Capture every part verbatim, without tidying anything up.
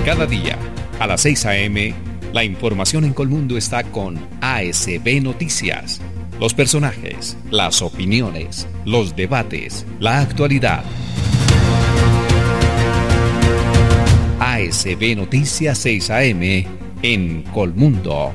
Cada día, a las seis a.m., la información en Colmundo está con A S B Noticias. Los personajes, las opiniones, los debates, la actualidad. A S B Noticias seis a.m. en Colmundo.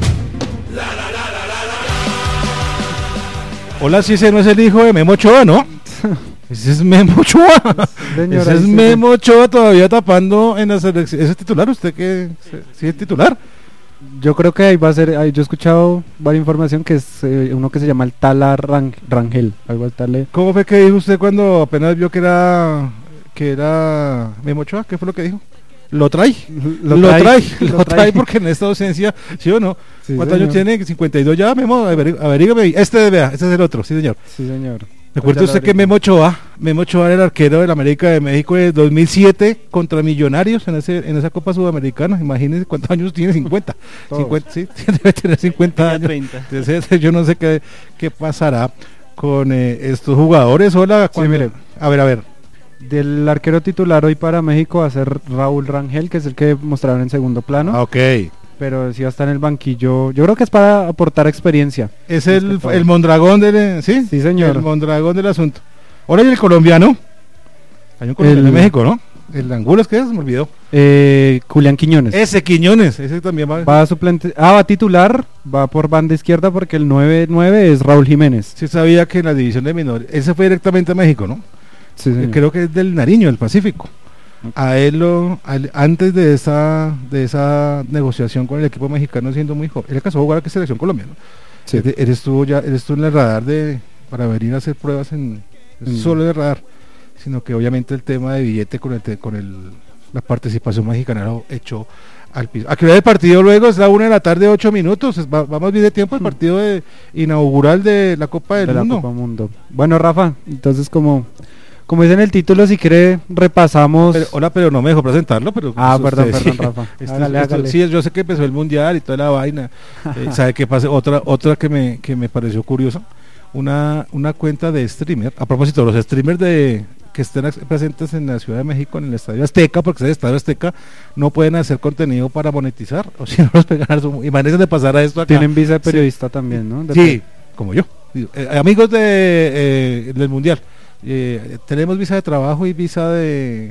Hola, si ese no es el hijo de Memo Ochoa, ¿no? Ese es Memo Ochoa. Señora, ese es sí, Memo Ochoa todavía tapando en la selección. ¿Ese es titular? ¿Usted qué? ¿Sí es titular? Yo creo que ahí va a ser, ahí yo he escuchado varias información que es eh, uno que se llama el Tala Ran, Rangel, algo tal. ¿Cómo fue que dijo usted cuando apenas vio que era que era Memo Ochoa? ¿Qué fue lo que dijo? Lo trae, lo, lo trae, trae, lo, lo trae, trae porque en esta ausencia, ¿sí o no? Sí, ¿cuántos señor. años tiene? cincuenta y dos ya, Memo, averígame. Este, vea, este es el otro, sí señor. Sí señor. Recuerde usted que Memo Ochoa, Memo Ochoa era el arquero del América de México de dos mil siete contra Millonarios en ese en esa Copa Sudamericana. Imagínense cuántos años tiene, cincuenta. cincuenta, sí, debe tener cincuenta años. Entonces, yo no sé qué, qué pasará con eh, estos jugadores. Hola, sí, mire, a ver, a ver. Del arquero titular hoy para México va a ser Raúl Rangel, que es el que mostraron en segundo plano. Ah, ok. Pero si va a estar en el banquillo, yo creo que es para aportar experiencia. Es el, el Mondragón del, ¿sí? Sí, señor. El Mondragón del asunto. Ahora y el colombiano. Hay un colombiano el, de México, ¿no? El Angulas, ¿qué es? Me olvidó. Eh, Julián Quiñones. Ese Quiñones, ese también va. Va a suplente. Ah, va a titular, va por banda izquierda porque el nueve nueve es Raúl Jiménez. Sí sabía que en la división de menores, ese fue directamente a México, ¿no? Sí, eh, creo que es del Nariño, del Pacífico. Okay. A él, lo, a él, antes de esa de esa negociación con el equipo mexicano siendo muy joven, él alcanzó a jugar a la selección colombiana, ¿no? Sí. Él, él estuvo ya, él estuvo en el radar de para venir a hacer pruebas en mm. solo de radar, sino que obviamente el tema de billete con el con el la participación mexicana lo echó al piso. A que el partido luego es la una de la tarde, ocho minutos, va, vamos bien de tiempo el partido de, inaugural de la Copa del de Mundo. La Copa Mundo. Bueno, Rafa, entonces como Como dice en el título, si quiere repasamos. Pero, hola, pero no me dejó presentarlo, pero. Ah, perdón, perdón, sí. Rafa. Esto, hágale, esto, hágale. Sí, yo sé que empezó el mundial y toda la vaina. eh, ¿Sabe qué pasa? Otra, otra que me, que me pareció curiosa, una, una cuenta de streamer. A propósito, los streamers de que estén presentes en la Ciudad de México, en el Estadio Azteca, porque es el Estadio Azteca, no pueden hacer contenido para monetizar, o si no los pegan. Imagínense de pasar a esto acá. Tienen visa de periodista sí. también, ¿no? De sí, como yo. Eh, amigos de eh, del mundial. Eh, tenemos visa de trabajo y visa de,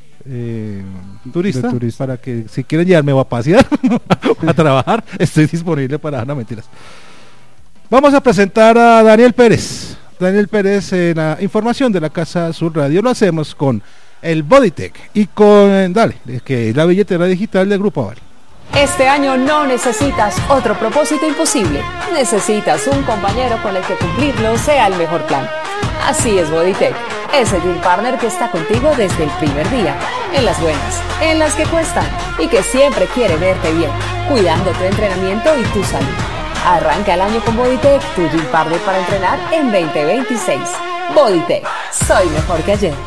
eh, turista, de turista para que si quieren llevarme a pasear a trabajar, estoy disponible para no mentiras. Vamos a presentar a Daniel Pérez. Daniel Pérez en la información de la Casa Sur Radio. Lo hacemos con el Bodytech y con Dale, que es la billetera digital del Grupo Aval. Este año no necesitas otro propósito imposible. Necesitas un compañero con el que cumplirlo sea el mejor plan. Así es Bodytech, ese Gym Partner que está contigo desde el primer día, en las buenas, en las que cuestan y que siempre quiere verte bien, cuidando tu entrenamiento y tu salud. Arranca el año con Bodytech, tu Gym Partner para entrenar en veinte veintiséis. Bodytech, soy mejor que ayer.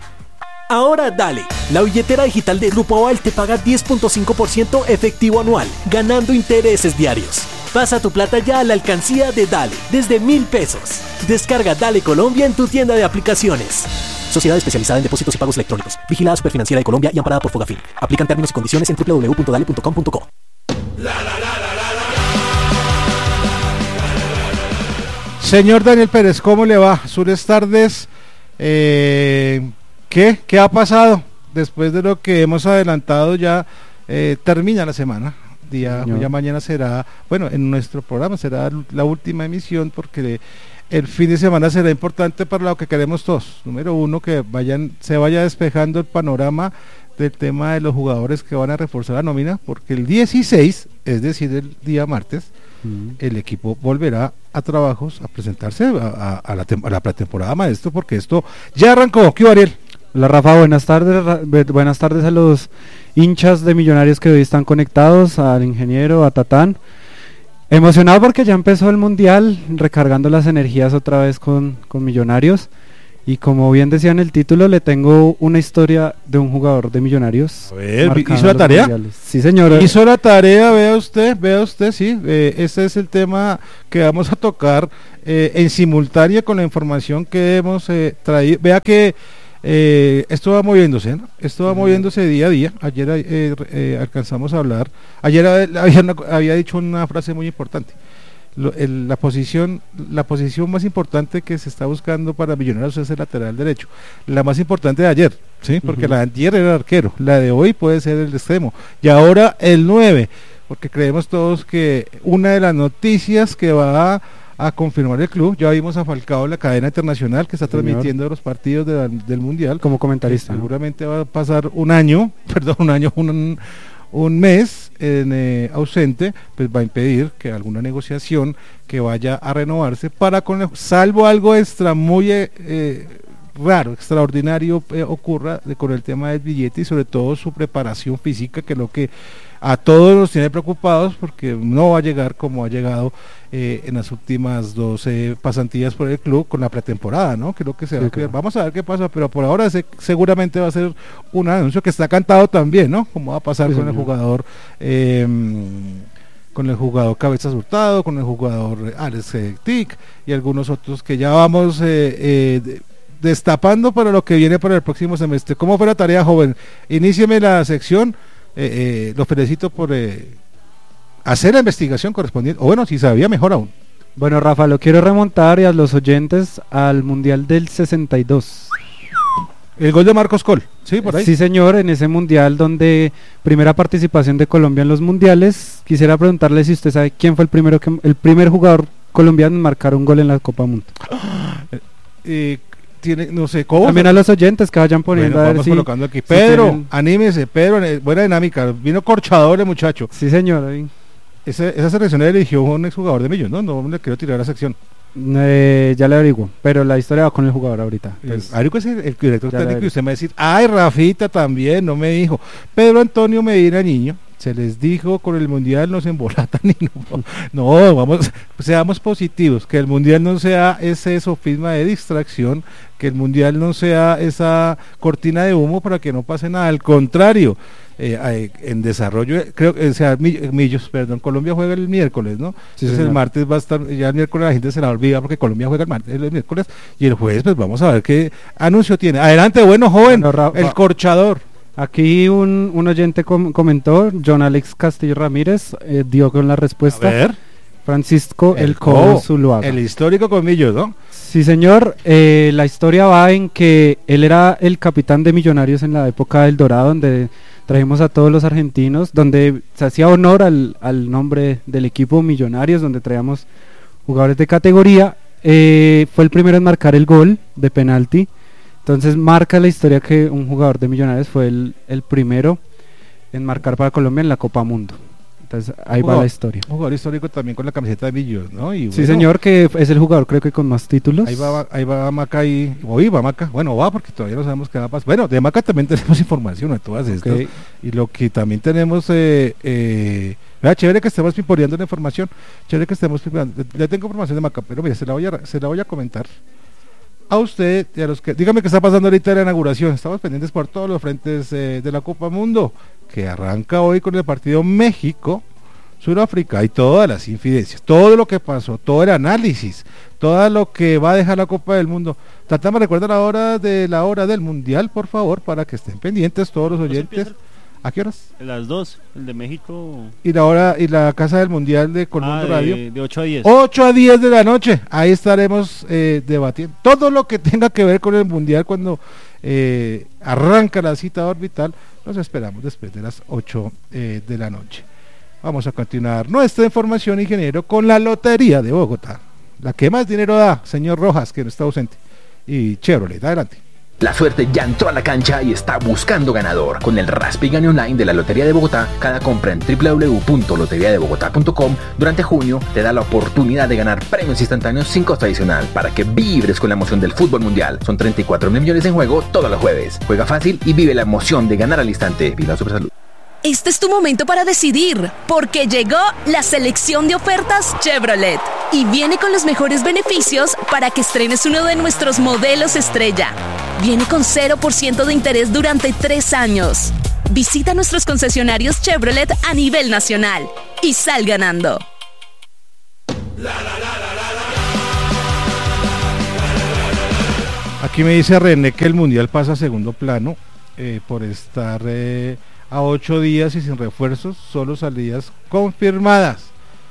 Ahora Dale, la billetera digital de Grupo Aval te paga diez punto cinco por ciento efectivo anual, ganando intereses diarios. Pasa tu plata ya a la alcancía de Dale, desde mil pesos. Descarga Dale Colombia en tu tienda de aplicaciones. Sociedad especializada en depósitos y pagos electrónicos. Vigilada Superfinanciera de Colombia y amparada por Fogafín. Aplican términos y condiciones en doble u doble u doble u punto dale punto com punto co. Señor Daniel Pérez, ¿cómo le va? Buenas tardes. Eh, ¿qué? ¿Qué ha pasado? Después de lo que hemos adelantado ya eh, termina la semana. Día, no. Ya mañana será, bueno, en nuestro programa será la última emisión porque el fin de semana será importante para lo que queremos todos. Número uno, que vayan, se vaya despejando el panorama del tema de los jugadores que van a reforzar la nómina, porque el dieciséis, es decir, el día martes, uh-huh. el equipo volverá a trabajos, a presentarse a, a, a, la, a la pretemporada, maestro, porque esto ya arrancó. ¿Qué, Ariel? Hola Rafa, buenas tardes, ra- buenas tardes a los hinchas de Millonarios que hoy están conectados, al ingeniero, a Tatán. Emocionado porque ya empezó el Mundial, recargando las energías otra vez con, con Millonarios. Y como bien decía en el título, le tengo una historia de un jugador de Millonarios. A ver, ¿hizo la tarea? Mundiales. Sí, señor. Hizo la tarea, vea usted, vea usted, sí. Eh, este es el tema que vamos a tocar eh, en simultánea con la información que hemos eh, traído. Vea que Eh, esto va moviéndose, ¿no? Esto va moviéndose día a día. Ayer eh, eh, alcanzamos a hablar. Ayer había, una, había dicho una frase muy importante. Lo, el, la posición la posición más importante que se está buscando para Millonarios es el lateral derecho. La más importante de ayer, ¿sí? Porque uh-huh. la de ayer era el arquero. La de hoy puede ser el extremo. Y ahora el nueve. Porque creemos todos que una de las noticias que va a a confirmar el club, ya vimos a Falcao en la cadena internacional que está Señor. transmitiendo los partidos de la, del Mundial como comentarista, ¿no? Seguramente va a pasar un año, perdón, un año, un, un mes en, eh, ausente, pues va a impedir que alguna negociación que vaya a renovarse para con el, salvo algo extra muy eh, eh, raro, extraordinario eh, ocurra de, con el tema del billete y sobre todo su preparación física, que es lo que a todos nos tiene preocupados, porque no va a llegar como ha llegado eh, en las últimas doce pasantías por el club con la pretemporada, ¿no? Creo que se va sí, a claro. Vamos a ver qué pasa, pero por ahora se, seguramente va a ser un anuncio que está cantado también, ¿no? Como va a pasar sí, con señor. el jugador eh, con el jugador Cabezas Hurtado, con el jugador Alex eh, Tic y algunos otros que ya vamos eh, eh, destapando para lo que viene para el próximo semestre. ¿Cómo fue la tarea, joven? Inícieme la sección. Eh, eh, lo felicito por eh, hacer la investigación correspondiente, o bueno, si sabía, mejor aún. Bueno, Rafa, lo quiero remontar y a los oyentes al Mundial del sesenta y dos. El gol de Marcos Col, sí, por ahí. Sí, señor, en ese Mundial donde primera participación de Colombia en los Mundiales. Quisiera preguntarle si usted sabe quién fue el primero que, el primer jugador colombiano en marcar un gol en la Copa Mundo. Eh, Tiene, no sé cómo. También a los oyentes que vayan poniendo. Bueno, a ver vamos si, colocando aquí. Pedro, si tienen... anímese, Pedro, buena dinámica. Vino corchador el muchacho. Sí, señor. Ahí. Esa, esa selección la eligió un exjugador de Millón, ¿no? No le quiero tirar la sección. Eh, ya le averiguo, pero la historia va con el jugador ahorita. Pues, Averiguo es el, el director técnico y usted me va a decir, ay, Rafita también, no me dijo. Pedro Antonio Medina Niño. Se les dijo con el mundial no se embolatan y no, no, vamos, seamos positivos, que el mundial no sea ese sofisma de distracción, que el mundial no sea esa cortina de humo para que no pase nada, al contrario, eh, eh, en desarrollo, creo que, o sea, Millos, perdón, Colombia juega el miércoles, ¿no? Sí, entonces señor. El martes va a estar, ya el miércoles la gente se la olvida porque Colombia juega el martes, el miércoles, y el jueves pues vamos a ver qué anuncio tiene. Adelante, bueno, joven, bueno, Ra- el corchador. Aquí un, un oyente com- comentó, John Alex Castillo Ramírez, eh, dio con la respuesta. A ver. Francisco El, el Cobo Zuluaga. El histórico Comillos, ¿no? Sí, señor. Eh, la historia va en que él era el capitán de Millonarios en la época del Dorado, donde trajimos a todos los argentinos, donde se hacía honor al, al nombre del equipo Millonarios, donde traíamos jugadores de categoría. Eh, fue el primero en marcar el gol de penalti. Entonces marca la historia que un jugador de Millonarios fue el, el primero en marcar para Colombia en la Copa Mundo. Entonces ahí jugador, va la historia. Un jugador histórico también con la camiseta de Millos, ¿no? Y sí, bueno, señor, que es el jugador creo que con más títulos. Ahí va, ahí va Maca y hoy va Maca. Bueno, va porque todavía no sabemos qué va a pasar. Bueno, de Maca también tenemos información de todas estas. Okay. Y lo que también tenemos, eh, eh, vea, chévere que estemos piporeando la información. Chévere que estemos piporeando. Le tengo información de Maca, pero mira, se la voy a, se la voy a comentar a usted y a los que, dígame qué está pasando ahorita en la inauguración. Estamos pendientes por todos los frentes eh, de la Copa Mundo, que arranca hoy con el partido México Sudáfrica y todas las incidencias, todo lo que pasó, todo el análisis, todo lo que va a dejar la Copa del Mundo. Tratamos de recordar la hora de la hora del Mundial, por favor, para que estén pendientes todos los oyentes. ¿A qué horas? Las dos, el de México. Y la hora y la casa del Mundial de Colmundo ah, Radio. De, de ocho a diez. ocho a diez de la noche. Ahí estaremos eh, debatiendo todo lo que tenga que ver con el Mundial cuando eh, arranca la cita orbital. Los esperamos después de las ocho eh, de la noche. Vamos a continuar nuestra información, ingeniero, con la Lotería de Bogotá. La que más dinero da, señor Rojas, que no está ausente. Y Chevrolet, adelante. La suerte ya entró a la cancha y está buscando ganador. Con el Raspi Gane Online de la Lotería de Bogotá, cada compra en doble u doble u doble u punto lotería de bogotá punto com durante junio te da la oportunidad de ganar premios instantáneos sin costo adicional para que vibres con la emoción del fútbol mundial. Son treinta y cuatro mil millones en juego todos los jueves. Juega fácil y vive la emoción de ganar al instante. Viva Supersalud. Este es tu momento para decidir, porque llegó la selección de ofertas Chevrolet y viene con los mejores beneficios para que estrenes uno de nuestros modelos estrella. Viene con cero por ciento de interés durante tres años. Visita nuestros concesionarios Chevrolet a nivel nacional y sal ganando. Aquí me dice René que el Mundial pasa a segundo plano eh, por estar eh, a ocho días y sin refuerzos, solo salidas confirmadas.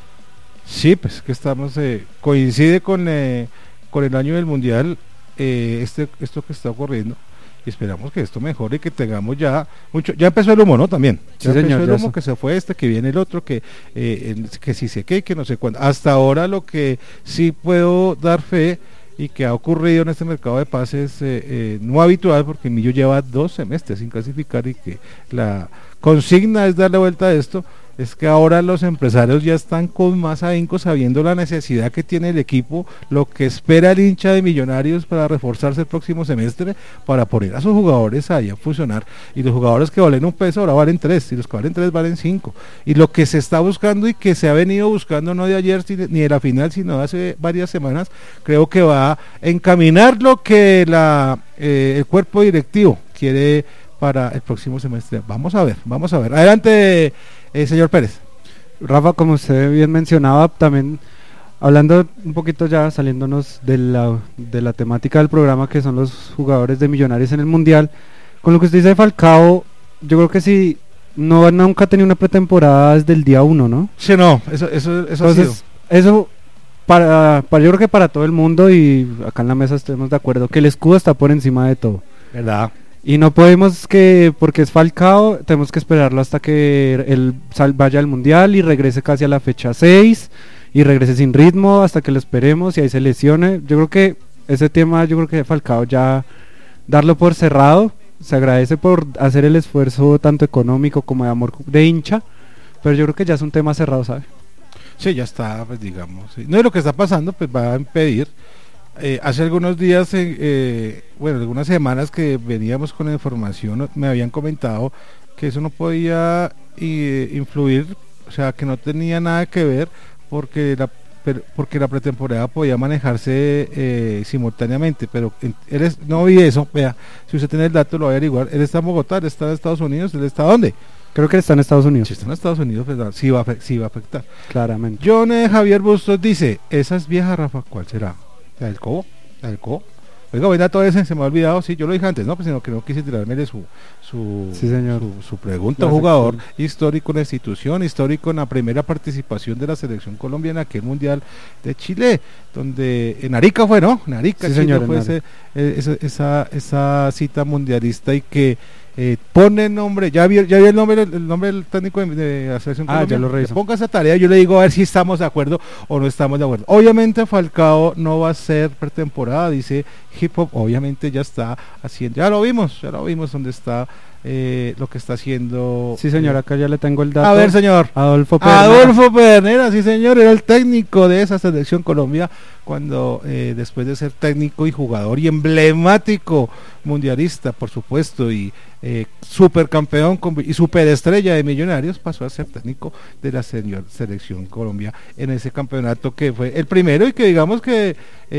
Sí, pues que estamos, eh, coincide con, eh, con el año del Mundial, eh, este esto que está ocurriendo, y esperamos que esto mejore y que tengamos ya mucho. Ya empezó el humo, ¿no? También. Ya Sí, empezó señor, el ya humo, eso. que se fue este, que viene el otro, que eh, el- que si sé qué, que no sé cuándo. Hasta ahora lo que sí puedo dar fe y que ha ocurrido en este mercado de pases eh, eh, no habitual, porque Millo lleva dos semestres sin clasificar y que la consigna es darle vuelta a esto, es que ahora los empresarios ya están con más ahínco sabiendo la necesidad que tiene el equipo, lo que espera el hincha de Millonarios para reforzarse el próximo semestre, para poner a sus jugadores ahí a funcionar, y los jugadores que valen un peso ahora valen tres, y los que valen tres valen cinco, y lo que se está buscando y que se ha venido buscando no de ayer si- ni de la final, sino de hace varias semanas, creo que va a encaminar lo que la eh, el cuerpo directivo quiere para el próximo semestre. Vamos a ver, vamos a ver. Adelante, eh, señor Pérez. Rafa, como usted bien mencionaba, también hablando un poquito ya, saliéndonos de la, de la temática del programa, que son los jugadores de Millonarios en el Mundial, con lo que usted dice de Falcao, yo creo que sí, no nunca ha tenido una pretemporada desde el día uno, ¿no? Sí, no, eso, eso, eso ha sido. Entonces, eso, para, para yo creo que para todo el mundo, y acá en la mesa estemos de acuerdo, que el escudo está por encima de todo. ¿Verdad? Y no podemos que, porque es Falcao, tenemos que esperarlo hasta que él sal, vaya al Mundial y regrese casi a la fecha seis y regrese sin ritmo hasta que lo esperemos y ahí se lesione. Yo creo que ese tema, yo creo que Falcao ya darlo por cerrado, se agradece por hacer el esfuerzo tanto económico como de amor de hincha, pero yo creo que ya es un tema cerrado, ¿sabe? Sí, ya está, pues digamos. Sí. No, y lo que está pasando, pues va a impedir. Eh, hace algunos días, eh, eh, bueno, algunas semanas que veníamos con la información, me habían comentado que eso no podía eh, influir, o sea, que no tenía nada que ver porque la pero- porque la pretemporada podía manejarse eh, simultáneamente, pero en- él es- no vi eso, vea, si usted tiene el dato lo va a averiguar. Él está en Bogotá, él está en Estados Unidos, él está ¿dónde? Creo que está en Estados Unidos, Si está en Estados Unidos, pues sí va a, afe- sí va a afectar. claramente. John eh, Javier Bustos dice, esa es vieja, Rafa, ¿cuál será? ¿La del Cobo? ¿La del Cobo? Oiga, buena todo ese, se me ha olvidado, sí, yo lo dije antes, no, pues sino que no quise tirarme de su, su, Sí, señor. su, su pregunta. La Jugador sección. histórico en la institución, histórico en la primera participación de la selección colombiana en aquel mundial de Chile, donde en Arica fue, ¿no? En Arica, Sí, Chile, señor, en fue ese, eh, esa, esa, esa cita mundialista y que eh, pone nombre, ya vi, ya vi el nombre, el nombre del técnico de, de la selección Ah, ya colombiana. lo reviso. Ponga esa tarea, yo le digo a ver si estamos de acuerdo o no estamos de acuerdo. Obviamente Falcao no va a ser pretemporada, dice Hip Hop, obviamente ya está haciendo, ya lo vimos, ya lo vimos donde está eh, lo que está haciendo. Sí, señor, eh, acá ya le tengo el dato. a ver, señor. Adolfo Pedernera. Adolfo Pedernera, sí señor, era el técnico de esa selección Colombia cuando eh, después de ser técnico y jugador y emblemático mundialista, por supuesto, y eh, supercampeón con- y superestrella de Millonarios, pasó a ser técnico de la señor selección Colombia en ese campeonato que fue el primero y que digamos que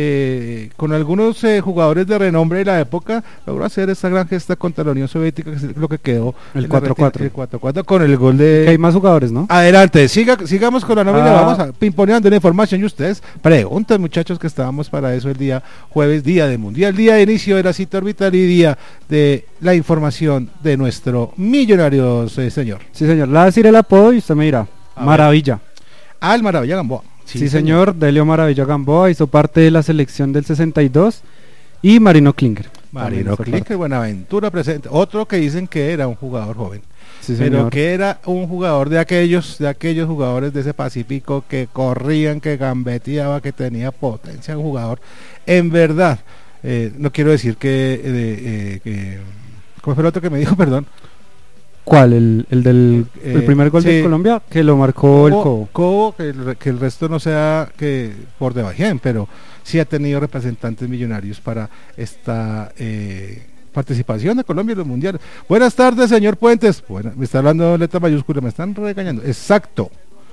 eh, con algunos eh, jugadores de renombre de la época logró hacer esa gran gesta contra la Unión Soviética, que es lo que quedó El en la cuatro cuatro. retina- el cuatro cuatro con el gol de Que hay más jugadores, ¿no? Adelante, siga, sigamos con la nómina, Ah. vamos a pimponeando la información y ustedes preguntan, muchachos, que estábamos para eso el día jueves, día de Mundial, día de inicio de la cita orbital y día de la información de nuestro Millonarios, eh, señor. Sí, señor. Le voy a decir el apodo y usted me dirá. A Maravilla. Al Maravilla Gamboa. Sí, señor. Delio Maravilla Gamboa hizo parte de la selección del sesenta y dos. Y Marino Klinger. Marino También hizo Klinger, parte. Buenaventura presente. Otro que dicen que era un jugador joven. Sí, Pero señor. que era un jugador de aquellos, de aquellos jugadores de ese Pacífico que corrían, que gambeteaba, que tenía potencia, un jugador. En verdad, eh, no quiero decir que, eh, eh, que ¿cómo fue el otro que me dijo? Perdón. ¿Cuál? ¿El, el del Eh, el primer gol sí. de Colombia? Que lo marcó el Cobo. Cobo, que el, re- que el resto no sea que por debajo, pero sí ha tenido representantes millonarios para esta eh, participación de Colombia en los mundiales. Buenas tardes, señor Puentes. Bueno, me está hablando letra mayúscula, me están regañando. Exacto.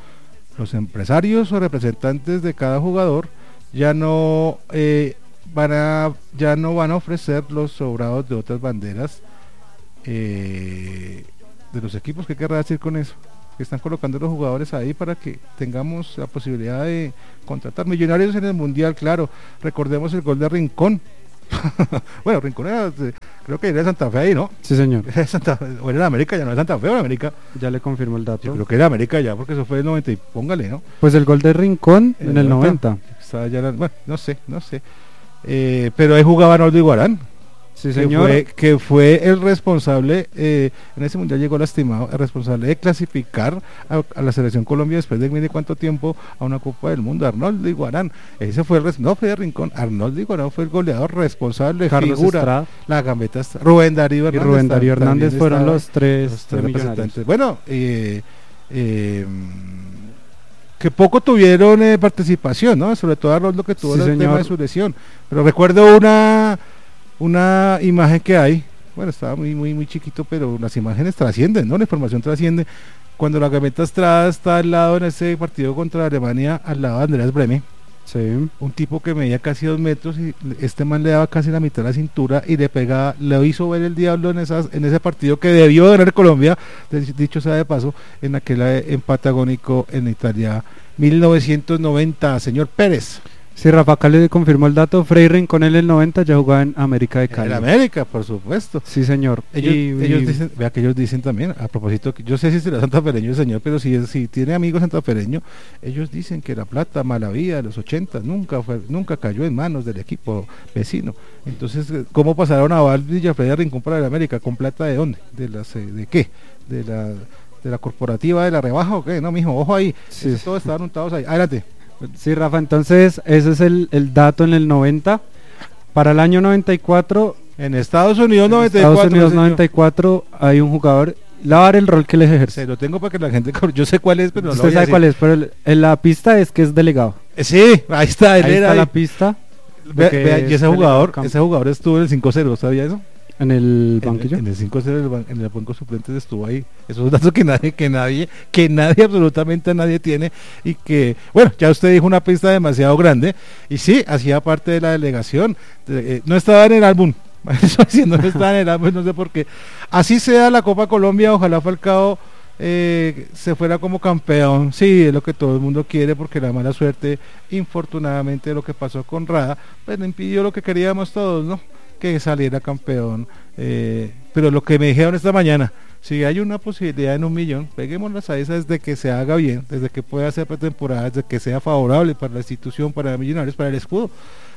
Los empresarios o representantes de cada jugador ya no eh, van a ya no van a ofrecer los sobrados de otras banderas eh, de los equipos. ¿Qué querrá decir con eso? Que están colocando los jugadores ahí para que tengamos la posibilidad de contratar Millonarios en el mundial. Claro, recordemos el gol de Rincón Bueno, Rincón era, creo que era de Santa Fe ahí, ¿no? Sí, señor. Era de Santa Fe, o era de América, ya no es Santa Fe o de América. Ya le confirmo el dato. Yo creo que era América ya, porque eso fue el noventa y póngale, ¿no? Pues el gol de Rincón en, en el noventa. Estaba ya, bueno, no sé, no sé. Eh, pero ahí jugaba Arnoldo Iguarán. Sí, que señor. Fue, que fue el responsable, eh, en ese mundial llegó lastimado, el responsable de clasificar a, a la selección Colombia después de mire cuánto tiempo a una Copa del Mundo, Arnoldo Iguarán. Ese fue el res, no fue de Rincón, Arnoldo Iguarán fue el goleador responsable, Carlos figura, Estrada. la gambeta, Rubén Darío Hernández. Y Rubén Darío Hernández fueron estaba, los tres, los tres representantes. representantes. Bueno, eh, eh, que poco tuvieron eh, participación, ¿no? Sobre todo Arnoldo, que tuvo Sí, el señor. tema de su lesión. Pero recuerdo una una imagen que hay, bueno, estaba muy muy muy chiquito, pero las imágenes trascienden, ¿no? La información trasciende. Cuando la Gambetta Estrada está al lado en ese partido contra Alemania, al lado de Andreas Breme, Sí. un tipo que medía casi dos metros y este man le daba casi la mitad de la cintura y le pegaba, le hizo ver el diablo en esas, en ese partido que debió ganar Colombia, dicho sea de paso, en aquel empate agónico en Italia mil novecientos noventa, señor Pérez. Sí, Rafa, acá le confirmó el dato. Frei Rincón en el noventa ya jugaba en América de Cali. En América, por supuesto. Sí, señor. Ellos, y, ellos y... dicen, vea que ellos dicen también, a propósito, que yo sé si será santafereño el señor, pero si, si tiene amigos santafereños, ellos dicen que la plata, mala vida de los ochenta, nunca fue, nunca cayó en manos del equipo vecino. Entonces, ¿cómo pasaron a Val Villafrey a Rincón para el América? ¿Con plata de dónde? ¿De las, de qué? ¿De la, de la corporativa de la rebaja o qué? No, mijo, ojo ahí. Sí. Todos estaban untados ahí. Adelante. Sí, Rafa, entonces ese es el, el dato en el noventa. Para el año noventa y cuatro, en Estados Unidos noventa y cuatro, Estados Unidos señor. noventa y cuatro hay un jugador, le va a dar el rol que les ejerce. Se lo tengo para que la gente, yo sé cuál es, pero no lo Usted voy a sabe decir. cuál es, pero el, en la pista es que es delegado. Eh, Sí, ahí está, él Ahí era está ahí. la pista. Vea, que vea, es y ese delegado jugador, campo. ese jugador estuvo en el cinco cero, ¿sabía eso? En el En, banquillo. en el cinco cero del ban- en el banco suplentes estuvo ahí. Esos datos que nadie, que nadie, que nadie, absolutamente nadie tiene, y que, bueno, ya usted dijo una pista demasiado grande, y sí, hacía parte de la delegación, de- eh, no estaba en el álbum, eso sí, no estaba en el álbum, no sé por qué. Así sea la Copa Colombia, ojalá Falcao eh, se fuera como campeón, sí, es lo que todo el mundo quiere, porque la mala suerte, infortunadamente, lo que pasó con Rada, pues le impidió lo que queríamos todos, ¿no? Que saliera campeón, eh, pero lo que me dijeron esta mañana, si hay una posibilidad en un millón, peguémoslas a esa desde que se haga bien, desde que pueda hacer pretemporada, desde que sea favorable para la institución, para Millonarios, para el escudo,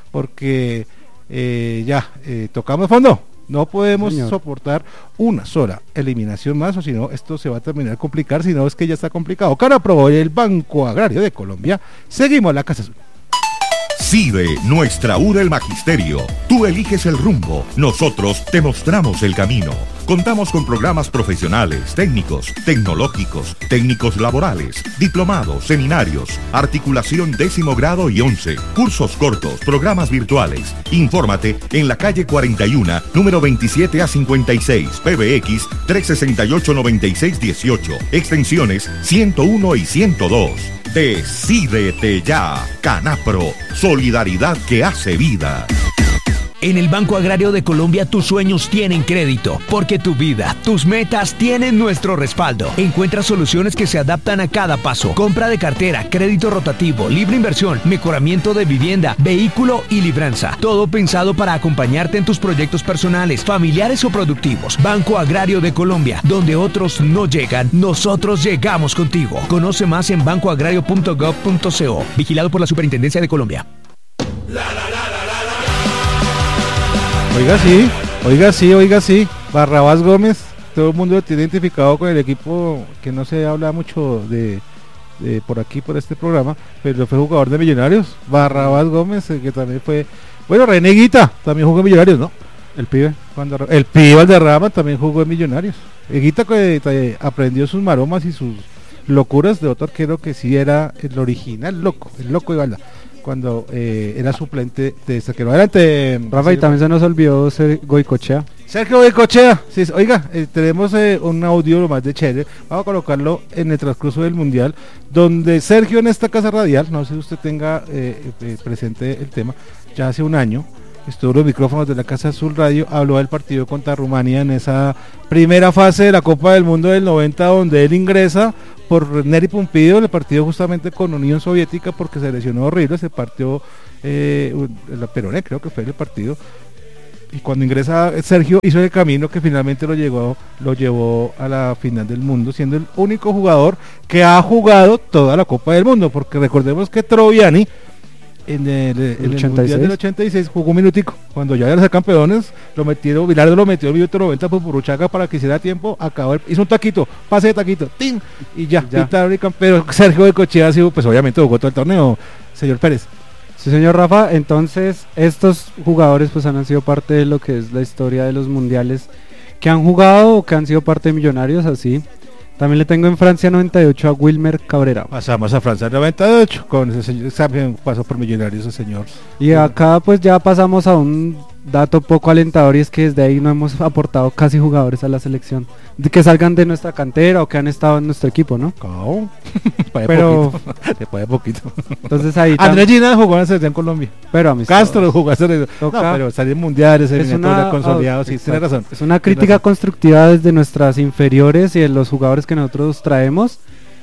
porque eh, ya eh, tocamos fondo, no podemos Señor. soportar una sola eliminación más, o si no, esto se va a terminar de complicar, si no es que ya está complicado. Cara aprobó el Banco Agrario de Colombia, seguimos la Casa Azul. CIDE, nuestra U del Magisterio. Tú eliges el rumbo, nosotros te mostramos el camino. Contamos con programas profesionales, técnicos, tecnológicos, técnicos laborales, diplomados, seminarios, articulación décimo grado y once, cursos cortos, programas virtuales. Infórmate en la calle cuarenta y uno, número veintisiete a cincuenta y seis, P B X trescientos sesenta y ocho, noventa y seis dieciocho, extensiones ciento uno y ciento dos. Decídete ya, Canapro, solidaridad que hace vida. En el Banco Agrario de Colombia tus sueños tienen crédito, porque tu vida, tus metas tienen nuestro respaldo. Encuentra soluciones que se adaptan a cada paso. Compra de cartera, crédito rotativo, libre inversión, mejoramiento de vivienda, vehículo y libranza. Todo pensado para acompañarte en tus proyectos personales, familiares o productivos. Banco Agrario de Colombia, donde otros no llegan, nosotros llegamos contigo. Conoce más en banco agrario punto gov punto co. Vigilado por la Superintendencia de Colombia. Oiga sí, oiga sí, oiga sí, Barrabás Gómez, todo el mundo lo tiene identificado con el equipo que no se habla mucho de, de por aquí, por este programa, pero fue jugador de Millonarios, Barrabás Gómez, eh, que también fue, bueno, René Guita también jugó en Millonarios, ¿no? El pibe. Cuando, el pibe Valderrama también jugó en Millonarios. Guita que eh, aprendió sus maromas y sus locuras de otro arquero que sí era el original loco, el loco de Valda, cuando eh, era suplente de este arquero. Adelante, Rafa, y también se nos olvidó ser Goicochea. Sergio Goicochea, sí, oiga, eh, tenemos eh, un audio lo más de chévere, vamos a colocarlo en el transcurso del Mundial, donde Sergio en esta casa radial, no sé si usted tenga eh, eh, presente el tema, ya hace un año, estuvo en los micrófonos de la Casa Azul Radio, habló del partido contra Rumania en esa primera fase de la Copa del Mundo del noventa, donde él ingresa por Neri Pumpido, el partido justamente con Unión Soviética, porque se lesionó horrible, se partió, eh, la Peroné creo que fue el partido, y cuando ingresa Sergio hizo el camino que finalmente lo llevó, lo llevó a la final del mundo, siendo el único jugador que ha jugado toda la Copa del Mundo, porque recordemos que Troviani en el, en el Mundial del ochenta y seis jugó un minutico, cuando ya eran campeones, lo metieron, Bilardo lo metió el minuto noventa por Puruchaga para que hiciera tiempo, acabó, el, hizo un taquito, pase de taquito, ¡tin! Y ya, ya. Pero Sergio Goycochea ha sido, pues obviamente jugó todo el torneo, señor Pérez. Sí, señor Rafa, entonces estos jugadores pues han sido parte de lo que es la historia de los mundiales que han jugado o que han sido parte de Millonarios, así. También le tengo en Francia noventa y ocho a Wilmer Cabrera. Pasamos a Francia noventa y ocho, con ese señor, también pasó por Millonarios ese señor. Y acá pues ya pasamos a un dato poco alentador, y es que desde ahí no hemos aportado casi jugadores a la selección, de que salgan de nuestra cantera o que han estado en nuestro equipo, ¿no? No. Pero después de poquito. Entonces ahí Andrés Gina jugó en la selección Colombia. Pero amistosos. Castro jugó en la selección. No, pero salir mundiales, eliminatorias consolidados, sí, tiene razón. Es una crítica razón. constructiva desde nuestras inferiores y de los jugadores que nosotros traemos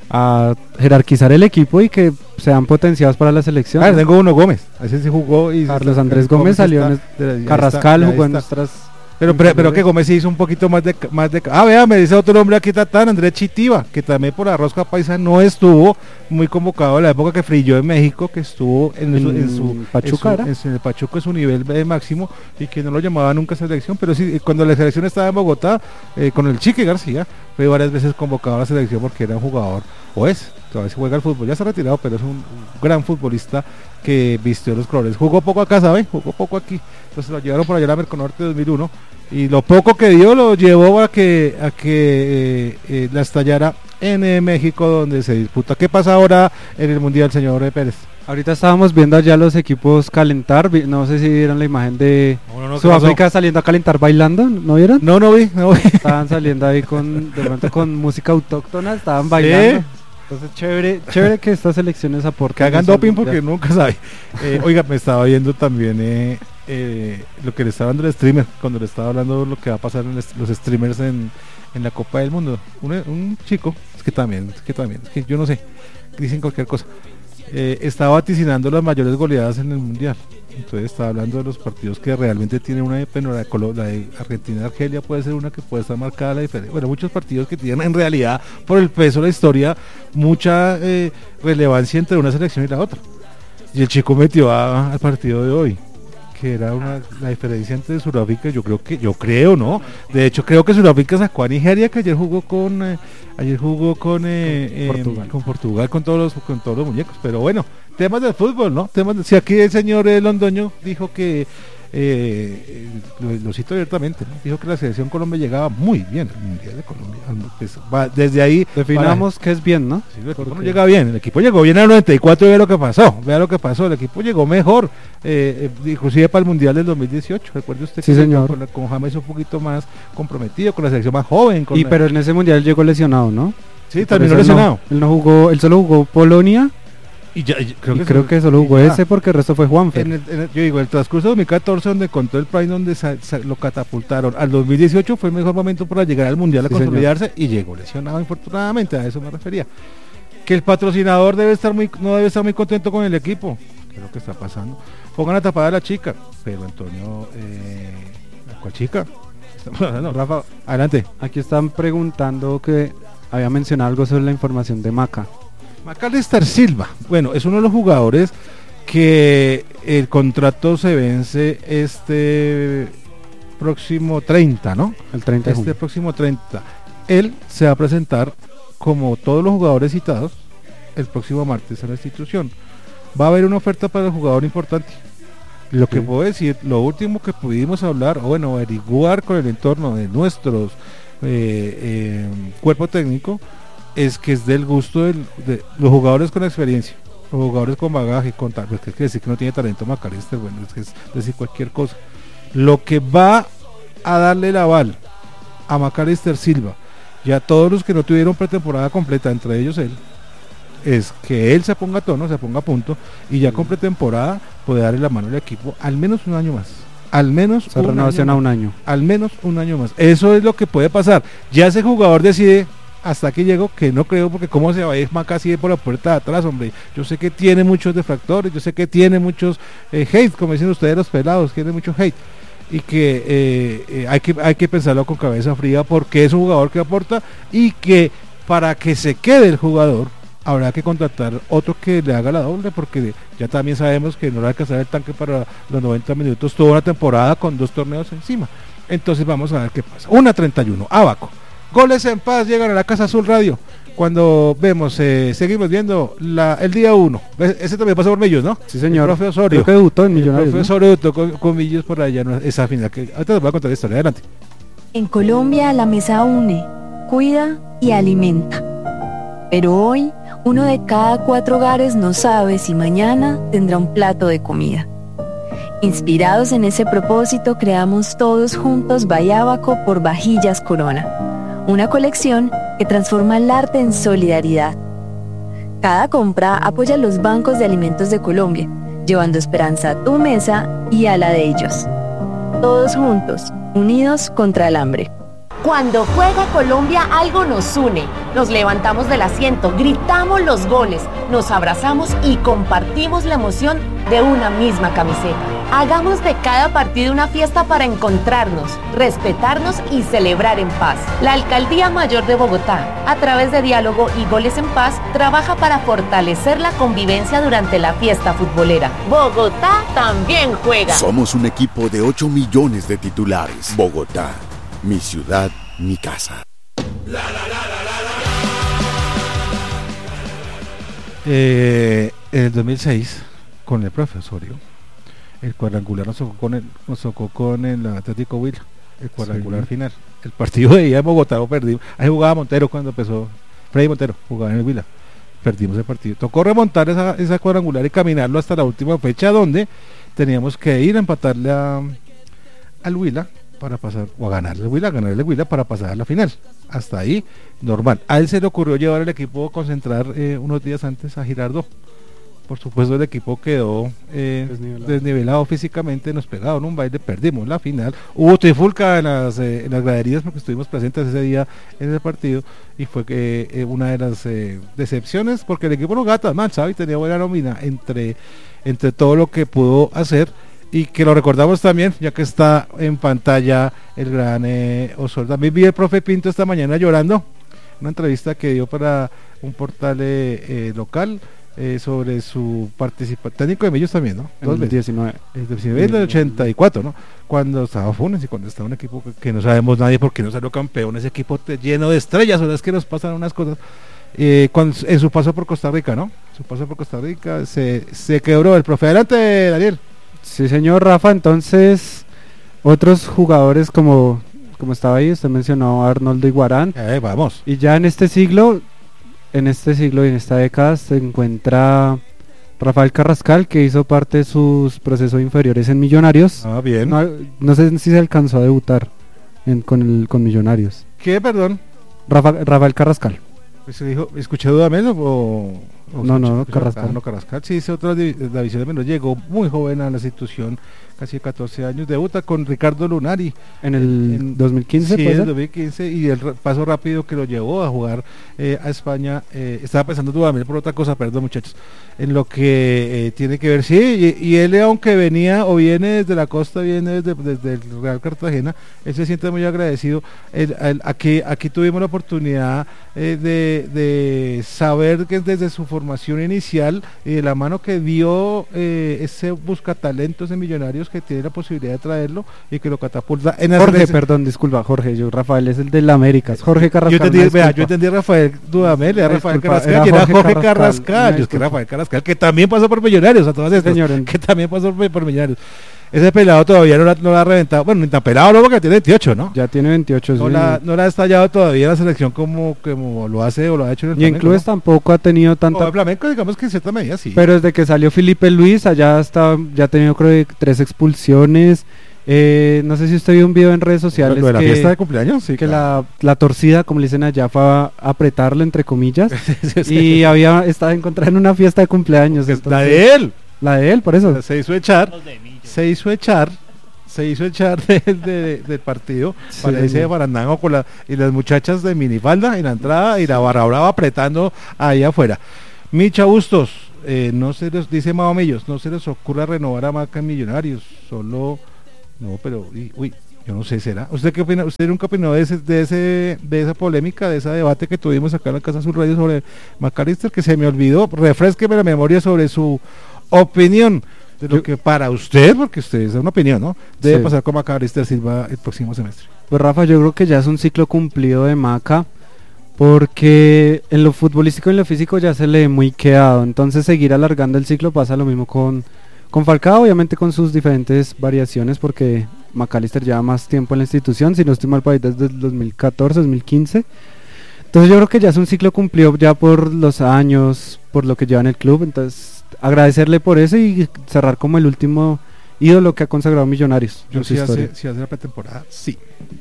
a jerarquizar el equipo y que sean potenciados para la selección. Ah, tengo uno Gómez, ese sí jugó y Carlos Andrés Gómez, Gómez salió está, en Carrascal está, jugó en nuestras. Pero, pero, pero que Gómez sí hizo un poquito más de, más de... Ah, vea, me dice otro nombre aquí, Tatán, Andrés Chitiva, que también por la rosca paisa no estuvo muy convocado en la época que frilló en México, que estuvo en, en, su, en su Pachuca, en, su, en, en el Pachuca, en su nivel eh, máximo, y que no lo llamaba nunca a selección, pero sí, cuando la selección estaba en Bogotá, eh, con el Chique García, fue varias veces convocado a la selección porque era un jugador, o es, todavía se juega al fútbol, ya está retirado, pero es un, un gran futbolista que vistió los colores. Jugó poco acá, ¿sabe? Jugó poco aquí. Entonces lo llevaron por allá a la Merconorte dos mil uno y lo poco que dio lo llevó a que a que eh, eh, la estallara en eh, México, donde se disputa. ¿Qué pasa ahora en el Mundial, señor eh, Pérez? Ahorita estábamos viendo allá los equipos calentar, no sé si vieron la imagen de no, no, no, Sudáfrica saliendo a calentar bailando, ¿no vieron? No, no vi, no vi. Estaban saliendo ahí con, de pronto con música autóctona, estaban bailando. ¿Sí? Entonces chévere, chévere que estas elecciones aporten. Que hagan doping porque nunca sabe. Eh, oiga, me estaba viendo también eh, eh, lo que le estaba dando el streamer, cuando le estaba hablando de lo que va a pasar en los streamers en, en la Copa del Mundo. Un, un chico, es que también, es que también, es que yo no sé, dicen cualquier cosa. Eh, estaba vaticinando las mayores goleadas en el Mundial. Entonces estaba hablando de los partidos que realmente tienen una, bueno, la, de, la de Argentina-Argelia puede ser una que puede estar marcada la diferencia. Bueno, muchos partidos que tienen en realidad, por el peso de la historia, mucha eh, relevancia entre una selección y la otra. Y el chico metió a, al partido de hoy, que era una, la diferencia entre Sudáfrica, yo creo que, yo creo, ¿no? De hecho creo que Sudáfrica sacó a Nigeria, que ayer jugó con eh, ayer jugó con, eh, con, Portugal. Eh, con Portugal, con todos los, con todos los muñecos, pero bueno, temas del fútbol, ¿no? Temas de, si aquí el señor eh, Londoño dijo que eh, lo, lo cito abiertamente, ¿no? Dijo que la selección Colombia llegaba muy bien al Mundial de Colombia, pues, va, desde ahí definamos que es bien, ¿no? Sí, el equipo no llega bien, el equipo llegó bien al noventa y cuatro y vea lo que pasó, vea lo que pasó, el equipo llegó mejor, eh, eh, inclusive para el Mundial del dos mil dieciocho, recuerde usted sí, que señor. Con, con James un poquito más comprometido, con la selección más joven. Con y la... pero en ese Mundial llegó lesionado, ¿no? Sí, terminó lesionado. No, él no jugó, él solo jugó Polonia. Y, ya, y creo, y que, creo solo, que solo jugó ya. ese porque el resto fue Juanfer. En el, en el, yo digo, el transcurso de dos mil catorce, donde contó el Prime, donde sa, sa, lo catapultaron, al dos mil dieciocho fue el mejor momento para llegar al Mundial, sí, a consolidarse, señor. Y llegó lesionado, infortunadamente, a eso me refería. Que el patrocinador debe estar muy, no debe estar muy contento con el equipo, que es lo que está pasando. Pongan a tapar a la chica, pero Antonio, eh, ¿cuál chica? No, Rafa, adelante. Aquí están preguntando que había mencionado algo sobre la información de Maca. Macalister Silva, bueno, es uno de los jugadores que el contrato se vence este próximo treinta, ¿no? El treinta. Este próximo treinta. Él se va a presentar, como todos los jugadores citados, el próximo martes a la institución. Va a haber una oferta para el jugador importante. Lo que sí. puedo decir, lo último que pudimos hablar, o bueno, averiguar con el entorno de nuestros eh, eh, cuerpo técnico, es que es del gusto del, de los jugadores con experiencia, los jugadores con bagaje, con tal, pues que es que decir que no tiene talento Macalister, bueno, es que es decir cualquier cosa. Lo que va a darle el aval a Macalister Silva y a todos los que no tuvieron pretemporada completa, entre ellos él, es que él se ponga a tono, se ponga a punto y ya con pretemporada puede darle la mano al equipo al menos un año más. Al menos se renovación a un año. Al menos un año más. Eso es lo que puede pasar. Ya ese jugador decide hasta aquí llego, que no creo, porque cómo se va a ir Maca así por la puerta de atrás, hombre. Yo sé que tiene muchos defractores, yo sé que tiene muchos eh, hate, como dicen ustedes los pelados, tiene mucho hate. y que eh, eh, hay que hay que pensarlo con cabeza fría, porque es un jugador que aporta y que para que se quede el jugador habrá que contratar otro que le haga la doble, porque ya también sabemos que no le va a alcanzar el tanque para los noventa minutos toda una temporada con dos torneos encima. Entonces vamos a ver qué pasa. una treinta y uno, Abaco. Goles en Paz llegan a la Casa Azul Radio. Cuando vemos, eh, seguimos viendo la, el día uno. Ese también pasó por Millos, ¿no? Sí, señor. El profe Osorio. Creo que debutó en Millonarios. El profe Osorio debutó con, con Millos por allá, ¿no? Esa final. Que, ahorita les voy a contar la historia. Adelante. En Colombia la mesa une, cuida y alimenta. Pero hoy, uno de cada cuatro hogares no sabe si mañana tendrá un plato de comida. Inspirados en ese propósito, creamos todos juntos Bayábaco por Vajillas Corona, una colección que transforma el arte en solidaridad. Cada compra apoya a los bancos de alimentos de Colombia, llevando esperanza a tu mesa y a la de ellos. Todos juntos, unidos contra el hambre. Cuando juega Colombia, algo nos une. Nos levantamos del asiento, gritamos los goles, nos abrazamos y compartimos la emoción de una misma camiseta. Hagamos de cada partido una fiesta para encontrarnos, respetarnos y celebrar en paz. La Alcaldía Mayor de Bogotá, a través de Diálogo y Goles en Paz, trabaja para fortalecer la convivencia durante la fiesta futbolera. Bogotá también juega. Somos un equipo de ocho millones de titulares. Bogotá, mi ciudad, mi casa. Eh, en el dos mil seis, con el profe Osorio, el cuadrangular nos tocó con el, nos tocó con el Atlético Huila, el cuadrangular sí. final. El partido de ida en Bogotá lo perdimos. Ahí jugaba Montero cuando empezó, Freddy Montero jugaba en el Huila. Perdimos el partido. Tocó remontar esa, esa cuadrangular y caminarlo hasta la última fecha, donde teníamos que ir a empatarle a, al Huila para pasar, o a ganarle el Huila, a ganarle el Huila para pasar a la final. Hasta ahí, normal. A él se le ocurrió llevar el equipo, concentrar eh, unos días antes a Girardot. Por supuesto el equipo quedó eh, desnivelado. desnivelado físicamente, nos pegaron un baile, perdimos la final. Hubo trifulca en las, eh, en las graderías porque estuvimos presentes ese día en el partido, y fue que eh, una de las eh, decepciones, porque el equipo no gata mal, ¿sabe? Tenía buena nómina entre, entre todo lo que pudo hacer. Y que lo recordamos también, ya que está en pantalla el gran eh, Osorio. También vi el profe Pinto esta mañana llorando, una entrevista que dio para un portal eh, eh, local eh, sobre su participación, técnico de Millos también, ¿no? En el diecinueve. El diecinueve del ochenta y cuatro, ¿no? Cuando estaba Funes y cuando estaba un equipo que, que no sabemos nadie por qué no salió campeón, ese equipo te, lleno de estrellas, o es que nos pasan unas cosas. Eh, cuando, en su paso por Costa Rica, ¿no? Su paso por Costa Rica se, se quebró el profe. Adelante, Daniel. Sí, señor Rafa. Entonces, otros jugadores como, como estaba ahí, usted mencionó a Arnoldo Iguarán. Eh, vamos. Y ya en este siglo, en este siglo y en esta década se encuentra Rafael Carrascal, que hizo parte de sus procesos inferiores en Millonarios. Ah, bien. No, no sé si se alcanzó a debutar en, con, el, con Millonarios. ¿Qué, perdón? Rafa, Rafael Carrascal. Pues se dijo, ¿escuché Dudamel o...? O no, no, escuché, Carrascal. Ah, no, Carrascal, sí, hizo otra div la división de menos, llegó muy joven a la institución, casi catorce años, debuta con Ricardo Lunari. En el en, dos mil quince, sí, en el dos mil quince, y el paso rápido que lo llevó a jugar eh, a España, eh, estaba pensando Dudamel por otra cosa, perdón muchachos, en lo que eh, tiene que ver, sí, y, y él aunque venía o viene desde la costa, viene desde, desde el Real Cartagena, él se siente muy agradecido. El, el, aquí, aquí tuvimos la oportunidad eh, de, de saber que desde su formación inicial y de la mano que dio eh, ese buscatalentos de Millonarios, que tiene la posibilidad de traerlo y que lo catapulta en Jorge, ese... perdón, disculpa, Jorge, yo Rafael es el del América, Jorge Carrascal. Yo entendí, vea, yo entendí Rafael Dudamel, era Rafael Carrascal, era Jorge, Jorge Carrascal, Carrascal. Yo es que Rafael Carrascal, que también pasó por Millonarios, a todas estas, señor, que también pasó por, por Millonarios. Ese pelado todavía no la, no la ha reventado, bueno, ni tan pelado no, porque tiene veintiocho, ¿no? Ya tiene veintiocho, no sí. La, no la ha estallado todavía la selección como, como lo hace o lo ha hecho en el Y en clubes ¿no? tampoco ha tenido tanta... O el Flamenco, digamos que en cierta medida sí. Pero desde que salió Felipe Luis, allá está, ya ha tenido creo tres expulsiones. Eh, no sé si usted vio un video en redes sociales. ¿Lo de la que, fiesta de cumpleaños? Sí, que claro. la, la torcida, como le dicen allá, fue a apretarle, entre comillas. sí, sí, y sí. había estaba encontrada en una fiesta de cumpleaños. Entonces, la de él. La de él, por eso. Se hizo echar. Se hizo echar. Se hizo echar de, de, de, del partido, sí, parece de Barandango con la, y las muchachas de minifalda en la entrada y la barra brava apretando ahí afuera. Micha Bustos, eh, no se les dice Mamillos, no se les ocurra renovar a Maca en Millonarios, solo No, pero, uy, uy, yo no sé, ¿será? ¿Usted qué opina? ¿Usted nunca opinó de ese, de ese, de esa polémica, de ese debate que tuvimos acá en la Casa Azul Radio sobre McAllister, que se me olvidó? Refrésqueme la memoria sobre su opinión de lo yo, que para usted, porque usted es una opinión, ¿no? Debe sí. pasar con McAllister Silva el próximo semestre. Pues Rafa, yo creo que ya es un ciclo cumplido de Maca, porque en lo futbolístico y en lo físico ya se le ve muy quedado, entonces seguir alargando el ciclo pasa lo mismo con, con Falcao, obviamente con sus diferentes variaciones, porque McAllister lleva más tiempo en la institución, si no estoy mal por ahí desde el dos mil catorce, dos mil quince, entonces yo creo que ya es un ciclo cumplido ya por los años, por lo que lleva en el club, entonces agradecerle por eso y cerrar como el último ídolo que ha consagrado Millonarios. Yo sí hace, si hace la pretemporada, sí.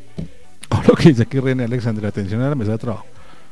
O lo que dice aquí René Alexander, atención a la mesa de trabajo.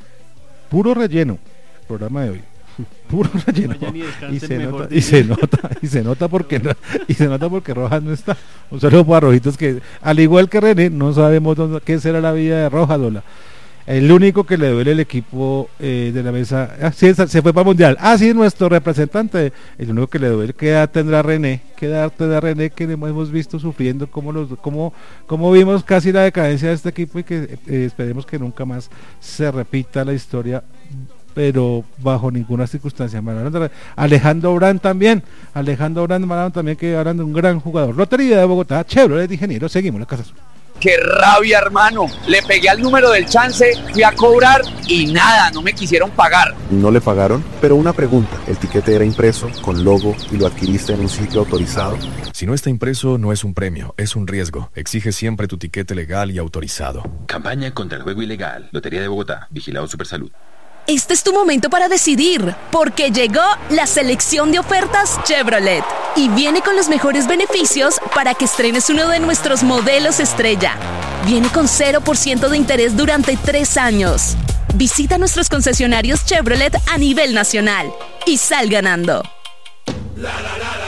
Puro relleno, el programa de hoy. Puro relleno. Y se, nota, y se nota, y se nota porque no, y se nota porque Rojas no está. Un saludo para Rojitos que, al igual que René, no sabemos dónde, qué será la vida de Rojas, Lola. El único que le duele el equipo eh, de la mesa, ah, sí, se fue para el Mundial. Ah, sí, nuestro representante. El único que le duele, ¿qué edad tendrá René? ¿Qué edad tendrá René que hemos visto sufriendo? Como los, como, como vimos casi la decadencia de este equipo y que eh, esperemos que nunca más se repita la historia, pero bajo ninguna circunstancia. Alejandro Brand también, Alejandro Brand Maradona también, que hablan de un gran jugador. Lotería de Bogotá, Chevrolet de Ingeniero, seguimos la Casa Azul. ¡Qué rabia, hermano! Le pegué al número del chance, fui a cobrar y nada, no me quisieron pagar. No le pagaron, pero una pregunta, ¿el tiquete era impreso, con logo y lo adquiriste en un sitio autorizado? Si no está impreso, no es un premio, es un riesgo. Exige siempre tu tiquete legal y autorizado. Campaña contra el juego ilegal. Lotería de Bogotá, Vigilado Supersalud. Este es tu momento para decidir, porque llegó la selección de ofertas Chevrolet y viene con los mejores beneficios para que estrenes uno de nuestros modelos estrella. Viene con cero por ciento de interés durante tres años. Visita nuestros concesionarios Chevrolet a nivel nacional y sal ganando. La, la, la, la.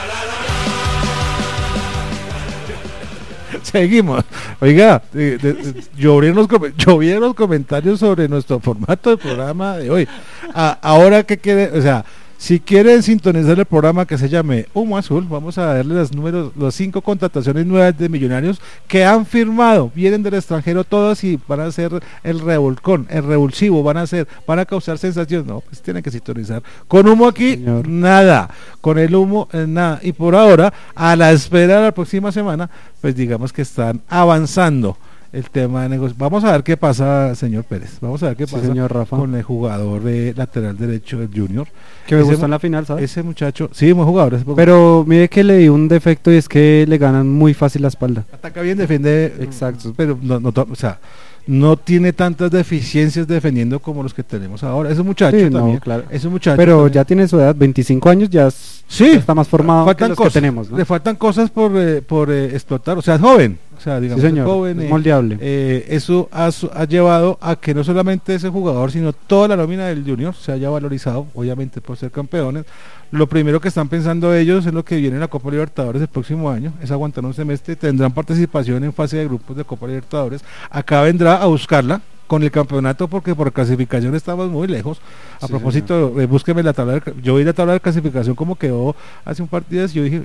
Seguimos. Oiga, eh, de, de, llovieron, los, llovieron los comentarios sobre nuestro formato de programa de hoy. A, ahora que quede, o sea, si quieren sintonizar el programa que se llame Humo Azul, vamos a darle los números, los cinco contrataciones nuevas de Millonarios que han firmado, vienen del extranjero todas y van a ser el revolcón, el revulsivo, van a ser, van a causar sensación. No, pues tienen que sintonizar. Con humo aquí, señor, nada. Con el humo, eh, nada. Y por ahora, a la espera de la próxima semana, pues digamos que están avanzando el tema de negocio. Vamos a ver qué pasa, señor Pérez. Vamos a ver qué sí, pasa señor Rafa, con el jugador de lateral derecho del Junior. Que me ese gustó en la final, ¿sabes? Ese muchacho, sí, buen jugador. Ese pero mire que le dio un defecto y es que le ganan muy fácil la espalda. Ataca bien, defiende. Exacto. Pero no, no, o sea, no tiene tantas deficiencias defendiendo como los que tenemos ahora. Es un muchacho sí, también. No, claro. Es un muchacho. Pero también. Ya tiene su edad, veinticinco años, ya, es, sí, ya está más formado faltan que los cosas, que tenemos, ¿no? Le faltan cosas por, eh, por eh, explotar. O sea, es joven. O sea, digamos, sí, señor, es joven. Es eh, moldeable. Eh, eso ha, ha llevado a que no solamente ese jugador, sino toda la nómina del Junior se haya valorizado, obviamente por ser campeones. Lo primero que están pensando ellos es lo que viene en la Copa Libertadores el próximo año, es aguantar un semestre, tendrán participación en fase de grupos de Copa Libertadores. Acá vendrá a buscarla con el campeonato porque por clasificación estamos muy lejos. A sí, propósito, eh, búsqueme la tabla de, yo vi la tabla de clasificación como quedó hace un par de días y yo dije,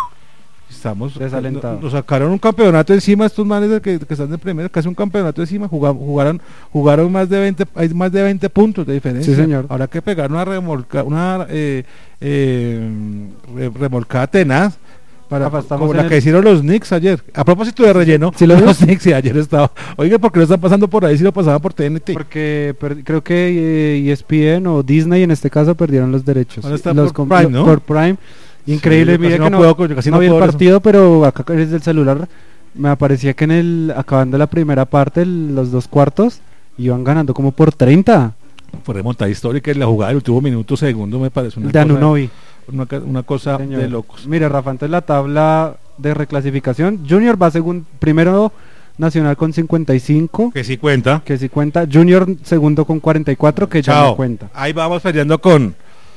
estamos desalentados. Nos sacaron un campeonato encima estos manes que, que están de primero, casi un campeonato encima, jugaron, jugaron, jugaron más de veinte, hay más de veinte puntos de diferencia. Sí, señor. Habrá que pegar una remolca, una eh, eh, remolcada tenaz para ah, como la que el... hicieron los Knicks ayer. A propósito de relleno, ¿sí lo los Knicks y ayer estaba. Oiga, ¿por qué lo están pasando por ahí si lo pasaban por T N T? Porque per, creo que eh, E S P N o Disney en este caso perdieron los derechos. Los por Prime, ¿no? Por Prime. Increíble, sí, mira que no, no, puedo, casi no, no vi el puedo partido, eso. Pero acá desde el celular me aparecía que en el acabando la primera parte, el, los dos cuartos, iban ganando como por treinta. Fue remontada histórica en la jugada del último minuto segundo, me parece una de cosa, Anunobi. Una, una cosa Señor. de locos. Mira, Rafa, antes la tabla de reclasificación, Junior va segundo, primero Nacional con cincuenta y cinco. Que sí cuenta. Que sí cuenta. Junior segundo con cuarenta y cuatro, que Chao. Ya no cuenta. Ahí vamos peleando con...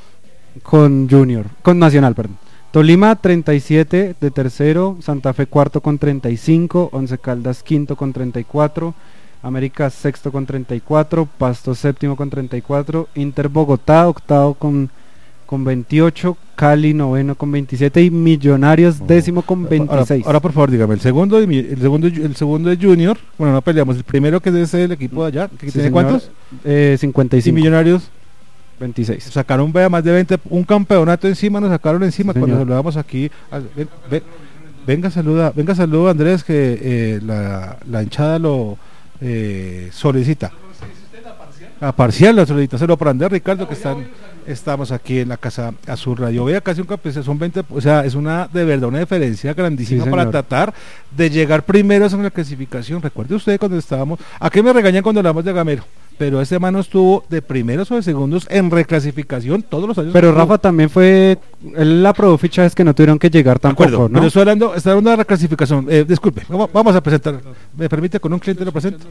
Con Junior, con Nacional, perdón. Tolima treinta y siete de tercero, Santa Fe cuarto con treinta y cinco, Once Caldas quinto con treinta y cuatro, América sexto con treinta y cuatro, Pasto séptimo con treinta y cuatro, Inter Bogotá octavo con, con veintiocho, Cali noveno con veintisiete y Millonarios oh. décimo con veintiséis. Ahora, ahora por favor dígame, el segundo, el segundo, el segundo es Junior, bueno no peleamos, el primero que es el equipo de allá, que sí, tiene señor. ¿Cuántos? Eh, cincuenta y cinco. Y Millonarios veintiséis. Sacaron vea más de veinte, un campeonato encima, nos sacaron encima sí, cuando saludamos aquí. Ven, ven, venga saluda, venga saluda Andrés que eh, la, la hinchada lo eh, solicita. A parcial la solicita, se lo por Andrés Ricardo que están, estamos aquí en la Casa Azul Radio. Vea casi un campeón, son veinte, o sea, es una de verdad una diferencia grandísima sí, para tratar de llegar primeros en la clasificación. Recuerde usted cuando estábamos, ¿a qué me regañan cuando hablamos de Gamero? Pero ese mano estuvo de primeros o de segundos en reclasificación todos los años. Pero Rafa también fue, él la probó fichajes que no tuvieron que llegar tampoco, acuerdo, ¿no? Pero estoy hablando, está hablando de reclasificación. Eh, disculpe, vamos, vamos a presentar. ¿Me permite con un cliente lo presento?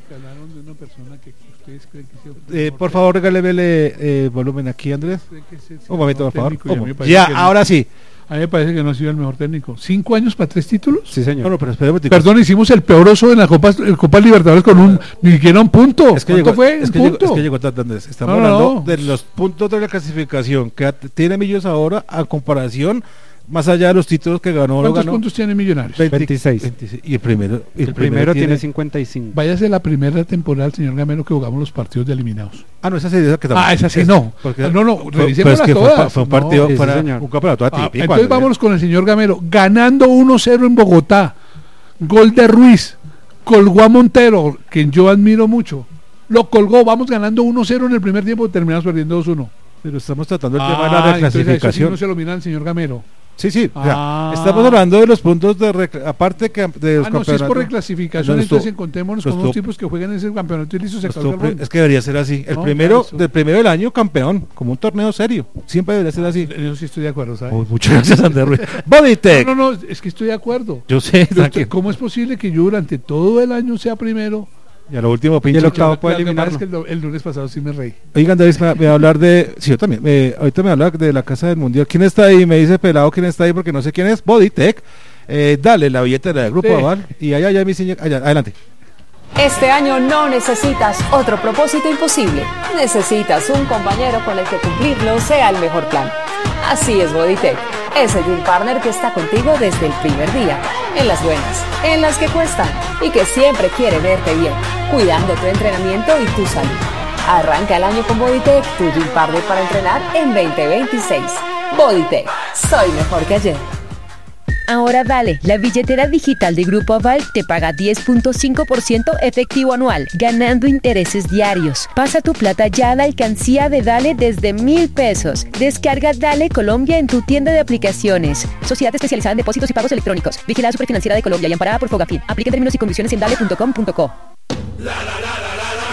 Eh, por favor, regálele eh, volumen aquí, Andrés. Un momento, por favor. Ya, ahora no. sí. A mí me parece que no ha sido el mejor técnico. ¿Cinco años para tres títulos? Sí, señor. No, no, pero espérame, Perdón, hicimos el peor oso en la Copa, el Copa Libertadores con un ni siquiera un punto. Es que ¿Cuánto llegó, fue? Es un que punto. Llegó, es que llegó tarde, Andrés. Estamos no, hablando no. de los puntos de la clasificación que tiene Millos ahora a comparación. Más allá de los títulos que ganó, ¿cuántos ganó? puntos tiene Millonarios? veintiséis. veintiséis. Y el primero, el, el primero, primero tiene cincuenta y cinco. Váyase la primera temporada, el señor Gamero, que jugamos los partidos de eliminados. Ah, no, esa sí, esa que también. Ah, esa sí, no. Porque, no, no, revisémoslas es que todas. Fue, fue un partido, no, para sí, un campeonato atípico. Ah, entonces vámonos con el señor Gamero. Ganando uno cero en Bogotá. Gol de Ruiz. Colgó a Montero, quien yo admiro mucho. Lo colgó, vamos ganando uno cero en el primer tiempo y terminamos perdiendo dos uno. Pero estamos tratando el ah, tema de la reclasificación. Entonces, no se lo mira el señor Gamero. Sí, sí, ah. ya. Estamos hablando de los puntos de recla- aparte que de los ah, no, campeonatos. Si es por reclasificación, no, entonces encontémonos con top, unos tipos que jueguen en ese campeonato y listo, se acabó el pre- Es que debería ser así. El no, primero, del primero del año campeón, como un torneo serio. Siempre debería ser así. Yo sí estoy de acuerdo, ¿sabes? Oh, muchas gracias, Andrés Ruiz. Bodytech. No, no, no, es que estoy de acuerdo. Yo sé. Usted, ¿cómo es posible que yo durante todo el año sea primero? Y a lo último pinche. Y el octavo puede eliminar. Es que el, el lunes pasado sí me reí. Oigan, David, me, me va a hablar de. Sí, yo también. Me, ahorita me habla de la Casa del Mundial. ¿Quién está ahí? Me dice pelado quién está ahí porque no sé quién es. Bodytech. Eh, dale la billetera del Grupo sí. Aval. Y allá, allá, mi señor. Allá, adelante. Este año no necesitas otro propósito imposible. Necesitas un compañero con el que cumplirlo sea el mejor plan. Así es Bodytech, ese Gym Partner que está contigo desde el primer día, en las buenas, en las que cuestan y que siempre quiere verte bien, cuidando tu entrenamiento y tu salud. Arranca el año con Bodytech, tu Gym Partner para entrenar en veinte veintiséis. Bodytech, soy mejor que ayer. Ahora Dale, la billetera digital de Grupo Aval te paga diez punto cinco por ciento efectivo anual, ganando intereses diarios. Pasa tu plata ya a la alcancía de Dale desde mil pesos. Descarga Dale Colombia en tu tienda de aplicaciones. Sociedad especializada en depósitos y pagos electrónicos. Vigilada Superfinanciera de Colombia y amparada por Fogafín. Aplica términos y condiciones en dale punto com punto co. La, la, la, la.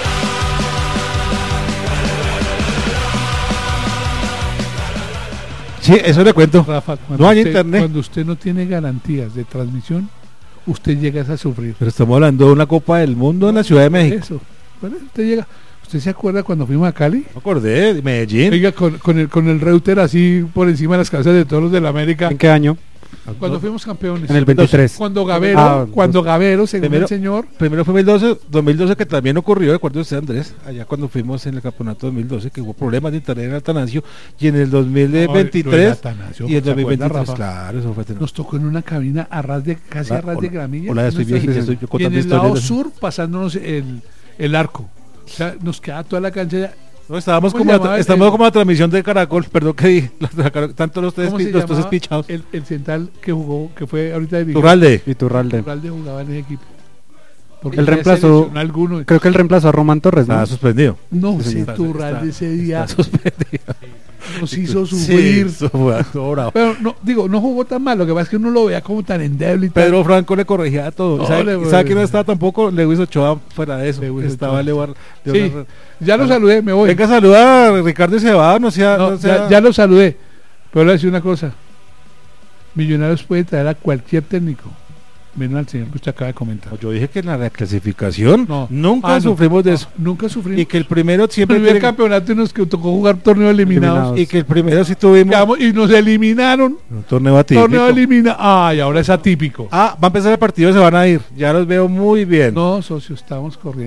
Sí, eso le cuento. Rafa, cuando, no hay usted, internet. Cuando usted no tiene garantías de transmisión, usted llega a sufrir. Pero estamos hablando de una Copa del Mundo en la Ciudad de México. Eso. Bueno, usted llega. ¿Usted se acuerda cuando fuimos a Cali? Me acordé, de Medellín. Oiga, con, con el con el router así por encima de las cabezas de todos los de la América. ¿En qué año? Cuando fuimos campeones. En el veintitrés. Cuando Gavero, ah, cuando Gavero, según primero, el señor. Primero fue dos mil doce, dos mil doce que también ocurrió, recuerdo usted Andrés, allá cuando fuimos en el campeonato dos mil doce, que hubo problemas de internet en Atanasio, y en el dos mil veintitrés, no, y en el dos mil veintitrés, claro, eso fue nos tocó en una cabina a ras de, casi a ras hola, de gramilla. Hola, estoy viejito, estoy yo contando historias. Y en el lado sur, pasándonos el, el arco. O sea, nos queda toda la cancha ya. No, estábamos como la, estamos el, como la transmisión de Caracol, perdón que dije, tanto los tres, los tres pichados. El, el central que jugó, que fue ahorita de Iturralde. Iturralde. Iturralde jugaba en ese equipo. Porque él reemplazó, alguno. Creo que él reemplazó a Román Torres, ¿no? Estaba suspendido. No, sí, Iturralde ese día nos hizo sufrir. Sí, pero no, digo, no jugó tan mal, lo que pasa es que uno lo vea como tan endeble. Pedro Franco le corregía todo. No, ¿Sabe, le, ¿sabe quién no estaba tampoco? Lewis Ochoa fuera de eso. Lewis estaba Levar. Sí, ya lo saludé, me voy. Venga, saluda a Ricardo y se va, no sea. No, no sea... Ya, ya lo saludé. Pero le voy a decir una cosa. Millonarios puede traer a cualquier técnico. Menos al señor que usted acaba de comentar. Yo dije que en la reclasificación no. nunca ah, sufrimos no, de eso. No, nunca sufrimos. Y que el primero siempre. El primer tiene... campeonato nos que tocó jugar torneos eliminados. eliminados. Y que el primero sí tuvimos. Quedamos, y nos eliminaron. Un torneo atípico. Torneo eliminado. Ay, ahora es atípico. Ah, va a empezar el partido y se van a ir. Ya los veo muy bien. No, socio, estamos corriendo.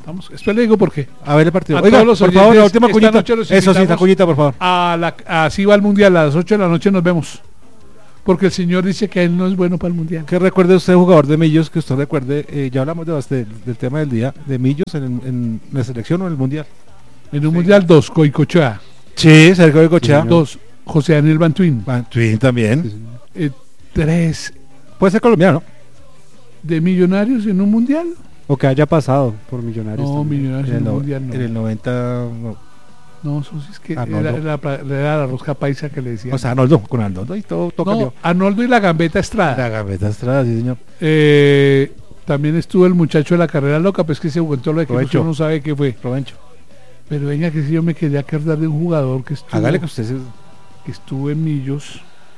Vamos, espera, le digo por qué. A ver el partido. A Oiga, todos los por favor, la oyentes, última esta cuñita. noche los Eso sí, la invitamos cuñita, por favor. A la, así va el mundial, a las ocho de la noche nos vemos. Porque el señor dice que él no es bueno para el mundial. Que recuerde usted, jugador de Millos, que usted recuerde, eh, ya hablamos de, de, del tema del día, de Millos en, en la selección o en el mundial. En un sí. mundial, dos, Goicochea. Sí, Sergio Goicochea. Sí, dos, José Daniel Bantuín. Bantuín también. Sí, eh, tres. Puede ser colombiano. ¿De Millonarios en un mundial? O que haya pasado por Millonarios. No, también. Millonarios en, en el no, mundial no. En el noventa, no. No, eso sí es que era, era, era la rosca paisa que le decía. O sea, Arnoldo, con Arnoldo y todo, todo no, cambió. Arnoldo y la Gambeta Estrada. La Gambeta Estrada, sí, señor. Eh, también estuvo el muchacho de la carrera loca, pues que se jugó en todo lo de que uno no sabe qué fue. Provencho. Pero venga, que si yo me quería acordar de un jugador que estuvo. Hágale que usted se... que estuvo en Millos,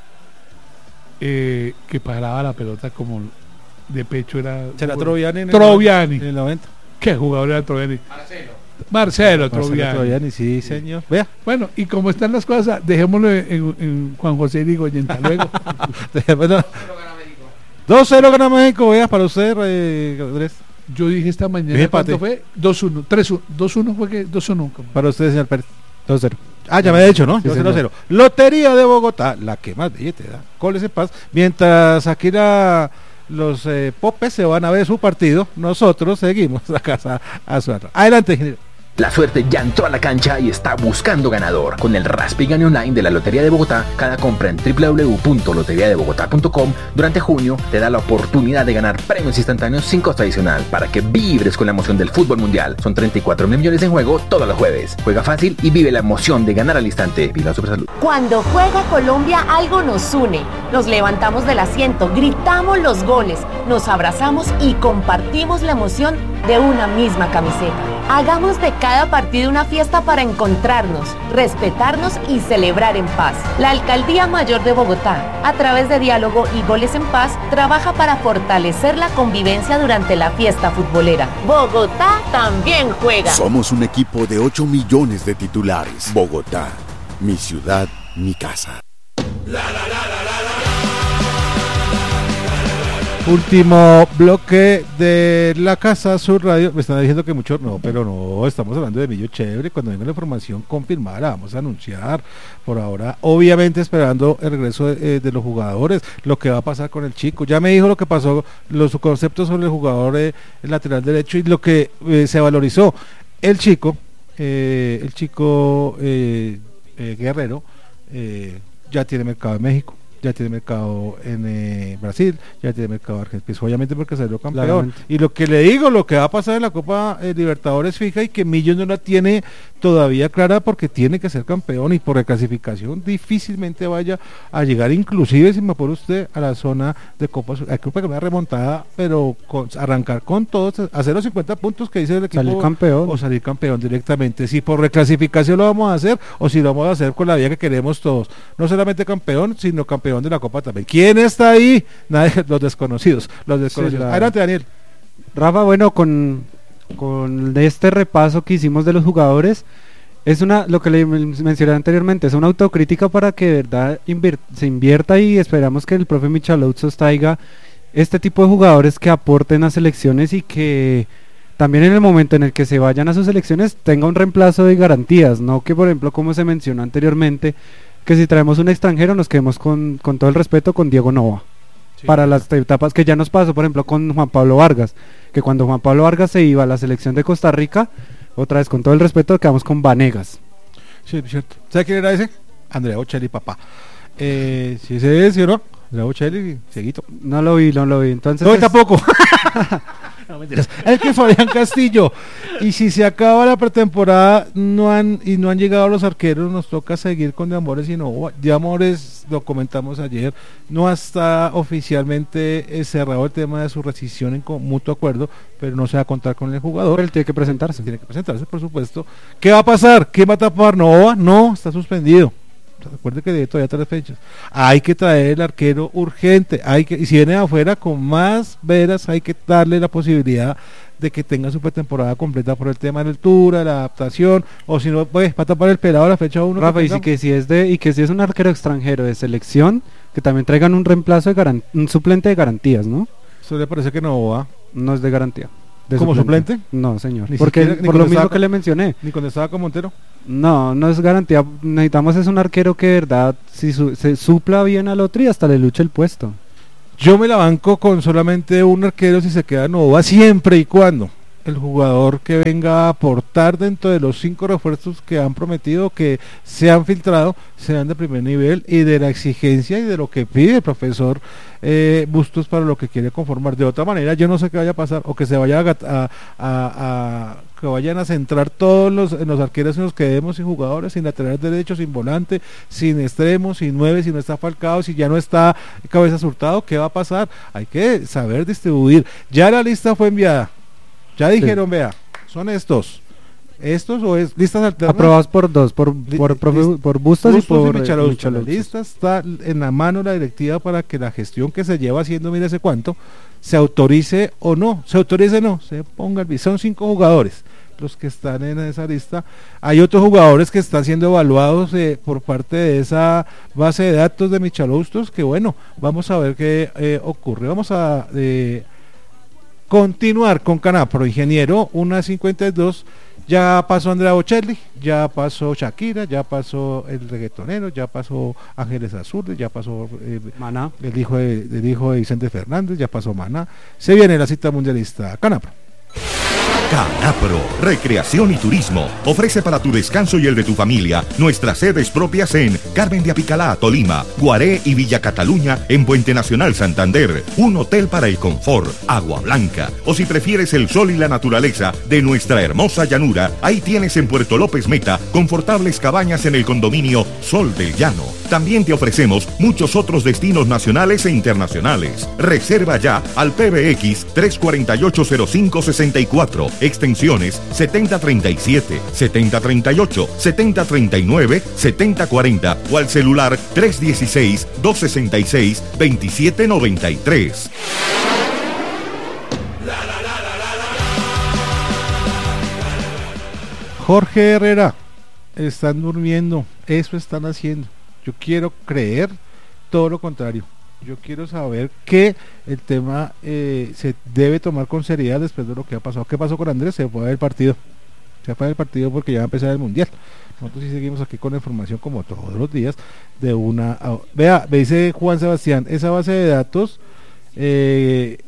eh, que paraba la pelota como de pecho. Era. ¿Será bueno, Troviani? En Troviani. En el noventa. ¿Qué jugador era Troviani? Marcelo. Marcelo Troviani. Marcelo Troviani, sí, señor. Vea. Bueno, y como están las cosas, dejémoslo en, en, en Juan José Irigoyen, hasta luego. Bueno, dos cero gana México, vea, para usted, eh, Andrés. Yo dije esta mañana, ¿cuánto fue? dos uno, tres uno, dos uno fue que dos uno. Para usted, señor Pérez. dos cero. Ah, ya me he dicho, ¿no? Sí, cero cero. Lotería de Bogotá, la que más billete da. Coles en paz. Mientras aquí la... los eh, popes se van a ver su partido, nosotros seguimos a casa a su arra. Adelante, ingeniero. La suerte ya entró a la cancha y está buscando ganador. Con el Raspa y Gane Online de la Lotería de Bogotá, cada compra en doble u doble u doble u punto lotería de bogotá punto com durante junio te da la oportunidad de ganar premios instantáneos sin costo adicional para que vibres con la emoción del fútbol mundial. Son treinta y cuatro mil millones en juego todos los jueves. Juega fácil y vive la emoción de ganar al instante. Viva Supersalud. Cuando juega Colombia, algo nos une. Nos levantamos del asiento, gritamos los goles, nos abrazamos y compartimos la emoción de una misma camiseta. Hagamos de cada partido una fiesta para encontrarnos, respetarnos y celebrar en paz. La Alcaldía Mayor de Bogotá, a través de Diálogo y Goles en Paz, trabaja para fortalecer la convivencia durante la fiesta futbolera. Bogotá también juega. Somos un equipo de ocho millones de titulares. Bogotá, mi ciudad, mi casa. La, la, la, la, la, la. Último bloque de la Casa Sur Radio. Me están diciendo que mucho no, pero no, estamos hablando de Millo Chévere. Cuando venga la información confirmada la vamos a anunciar. Por ahora, obviamente esperando el regreso de, eh, de los jugadores, lo que va a pasar con el chico. Ya me dijo lo que pasó, los conceptos sobre el jugador eh, el lateral derecho y lo que eh, se valorizó. El chico, eh, el chico eh, eh, Guerrero, eh, ya tiene mercado en México. Ya tiene mercado en eh, Brasil, ya tiene mercado en Argentina, pues obviamente porque salió campeón. Claramente. Y lo que le digo, lo que va a pasar en la Copa eh, Libertadores fija y que Millos no la tiene todavía clara porque tiene que ser campeón y por reclasificación difícilmente vaya a llegar, inclusive si me apura usted a la zona de Copa Sur. Hay que pegar una remontada, pero con, arrancar con todos, hacer los cincuenta puntos que dice el equipo. Salir campeón. O salir campeón directamente. Si por reclasificación lo vamos a hacer o si lo vamos a hacer con la vía que queremos todos. No solamente campeón, sino campeón de la Copa también. ¿Quién está ahí? Nadie, los desconocidos, los desconocidos. Sí, la... Adelante, Daniel. Rafa, bueno, con, con este repaso que hicimos de los jugadores, es una, lo que le mencioné anteriormente, es una autocrítica para que de verdad invier se invierta y esperamos que el profe Michalout sostenga este tipo de jugadores que aporten a selecciones y que también en el momento en el que se vayan a sus selecciones tenga un reemplazo de garantías, no que por ejemplo como se mencionó anteriormente, que si traemos un extranjero nos quedemos con, con todo el respeto con Diego Nova, sí, para las etapas que ya nos pasó por ejemplo con Juan Pablo Vargas, que cuando Juan Pablo Vargas se iba a la selección de Costa Rica, otra vez con todo el respeto quedamos con Vanegas. Sí, es cierto. ¿Sabe quién era ese? Andrea Bocelli, papá. Eh, si ese es, ¿sí o no? Andrea Bocelli, cieguito. No lo vi, no lo vi. Entonces no, es... tampoco. No, mentiras. Es que Fabián Castillo. Y si se acaba la pretemporada no han y no han llegado los arqueros, nos toca seguir con De Amores y no. De Amores, lo comentamos ayer, no está oficialmente cerrado el tema de su rescisión en mutuo acuerdo, pero no se va a contar con el jugador. Pero él tiene que presentarse. Tiene que presentarse, por supuesto. ¿Qué va a pasar? ¿Quién va a tapar? No, no, está suspendido. Recuerde que de todavía tres fechas. Hay que traer el arquero urgente. Hay que, y si viene de afuera con más veras, hay que darle la posibilidad de que tenga su pretemporada completa por el tema de la altura, la adaptación, o si no, pues va a tapar el pelado a la fecha uno. Rafa, y si que si es de, y que si es un arquero extranjero de selección, que también traigan un reemplazo de garan, un suplente de garantías, ¿no? Eso le parece que no va. No es de garantía. de ¿Como suplente? No, señor. Ni Porque siquiera- ni por lo cuando mismo estaba que le mencioné. Ni cuando estaba con Montero. No, no es garantía. Necesitamos es un arquero que de verdad si su- se supla bien al otro y hasta le luche el puesto. Yo me la banco con solamente un arquero si se queda Nova, siempre y cuando el jugador que venga a aportar dentro de los cinco refuerzos que han prometido, que se han filtrado, sean de primer nivel y de la exigencia y de lo que pide el profesor eh, Bustos para lo que quiere conformar. De otra manera, yo no sé qué vaya a pasar, o que se vaya a, gat- a, a- a- que vayan a centrar todos los, en los arqueros y nos quedemos sin jugadores, sin lateral derecho, sin volante, sin extremos, sin nueve, si no está Falcao, si ya no está Cabezas Hurtado, ¿qué va a pasar? Hay que saber distribuir. Ya la lista fue enviada. Ya dijeron, sí. Vea, son estos. ¿Estos o es listas alternas? Aprobados por dos, por, por, por, List- por Bustos y Bustos por eh, Michalowski. Michalowski. La lista está en la mano la directiva para que la gestión que se lleva haciendo, mire ese cuánto, se autorice o no. Se autorice o no, se ponga el... Son cinco jugadores los que están en esa lista. Hay otros jugadores que están siendo evaluados eh, por parte de esa base de datos de Michalowski, que bueno, vamos a ver qué eh, ocurre. Vamos a... Eh, continuar con Canapro, ingeniero, una cincuenta y dos, ya pasó Andrea Bocelli, ya pasó Shakira, ya pasó el reggaetonero, ya pasó Ángeles Azules, ya pasó eh, Maná, el hijo de, el hijo de Vicente Fernández, ya pasó Maná, se viene la cita mundialista. Canapro. Canapro, Recreación y Turismo, ofrece para tu descanso y el de tu familia nuestras sedes propias en Carmen de Apicalá, Tolima, Guaré y Villa Cataluña en Puente Nacional, Santander, un hotel para el confort, agua blanca, o si prefieres el sol y la naturaleza de nuestra hermosa llanura, ahí tienes en Puerto López Meta confortables cabañas en el condominio Sol del Llano. También te ofrecemos muchos otros destinos nacionales e internacionales. Reserva ya al P B X tres cuatro ocho cero cinco seis cuatro, extensiones setenta treinta y siete, setenta treinta y ocho, setenta treinta y nueve, setenta cuarenta o al celular tres uno seis, dos seis seis, dos siete nueve tres. Jorge Herrera, están durmiendo, eso están haciendo. Yo quiero creer todo lo contrario. Yo quiero saber que el tema eh, se debe tomar con seriedad después de lo que ha pasado. ¿Qué pasó con Andrés? Se fue del partido. Se fue del partido porque ya va a empezar el mundial. Nosotros sí seguimos aquí con la información como todos los días de una... A, vea, me dice Juan Sebastián, esa base de datos eh,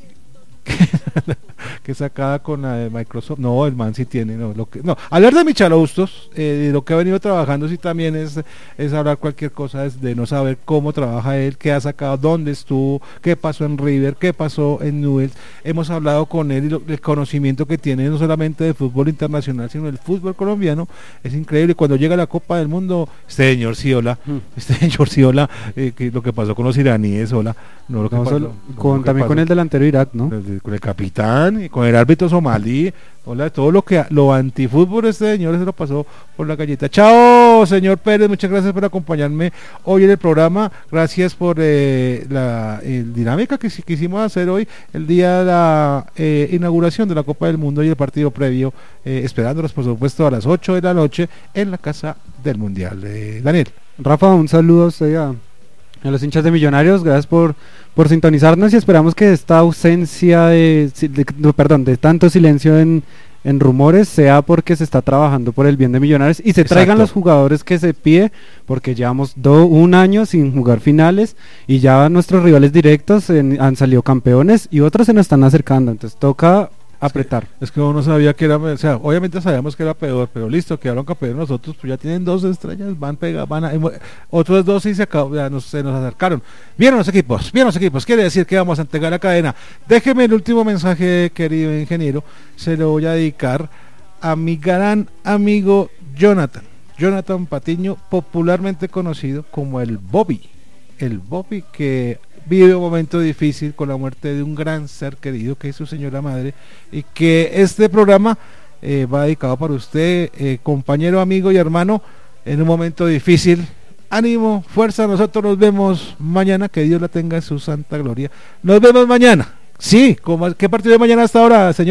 que sacada con la de Microsoft, no, el man sí tiene, no, lo que, no, hablar de Michalowski, eh, de lo que ha venido trabajando sí también es, es hablar cualquier cosa, es de no saber cómo trabaja él, qué ha sacado, dónde estuvo, qué pasó en River, qué pasó en Newell's. Hemos hablado con él y lo, el conocimiento que tiene no solamente del fútbol internacional, sino del fútbol colombiano, es increíble. Cuando llega la Copa del Mundo, este señor Ciola, mm. este señor Ciola, eh, que lo que pasó con los iraníes, hola, no lo que no, pasó, solo, no, con, lo que también pasó, con el delantero Irak, ¿no? Con el capitán y con el árbitro somalí, hola, todo lo que lo antifútbol este señor se lo pasó por la galleta. Chao, señor Pérez, muchas gracias por acompañarme hoy en el programa, gracias por eh, la eh, dinámica que quisimos hacer hoy, el día de la eh, inauguración de la Copa del Mundo y el partido previo, eh, esperándolos por supuesto a las ocho de la noche en la Casa del Mundial. eh, Daniel. Rafa, un saludo a usted y a, a los hinchas de Millonarios, gracias por por sintonizarnos y esperamos que esta ausencia de, de, de perdón, de tanto silencio en, en rumores sea porque se está trabajando por el bien de Millonarios y se Exacto. traigan los jugadores que se pide, porque llevamos do, un año sin jugar finales y ya nuestros rivales directos en, han salido campeones y otros se nos están acercando, entonces toca apretar. Es que, es que uno sabía que era, o sea, obviamente sabíamos que era peor, pero listo, quedaron campeones nosotros, pues ya tienen dos estrellas, van pega, van a, otros dos sí se acabó, ya nos, se nos acercaron. Vieron los equipos, vieron los equipos, quiere decir que vamos a entregar la cadena. Déjeme el último mensaje, querido ingeniero, se lo voy a dedicar a mi gran amigo Jonathan, Jonathan Patiño, popularmente conocido como el Bobby, el Bobby que vive un momento difícil con la muerte de un gran ser querido que es su señora madre, y que este programa eh, va dedicado para usted, eh, compañero, amigo y hermano, en un momento difícil. Ánimo, fuerza, nosotros nos vemos mañana, que Dios la tenga en su santa gloria. Nos vemos mañana. Sí, ¿cómo, ¿qué partido de mañana hasta ahora, señor?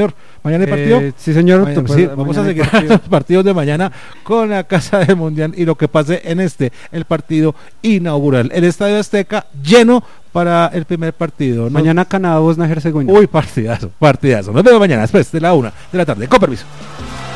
¿Mañana hay partido? Eh, sí, señor. Mañana, Pues, sí, vamos a seguir partido. los partidos de mañana con la Casa del Mundial y lo que pase en este, el partido inaugural. El Estadio Azteca lleno para el primer partido. ¿No? Mañana Canadá, Bosnia, Herzegovina. Uy, partidazo, partidazo. Nos vemos mañana después de la una de la tarde. Con permiso.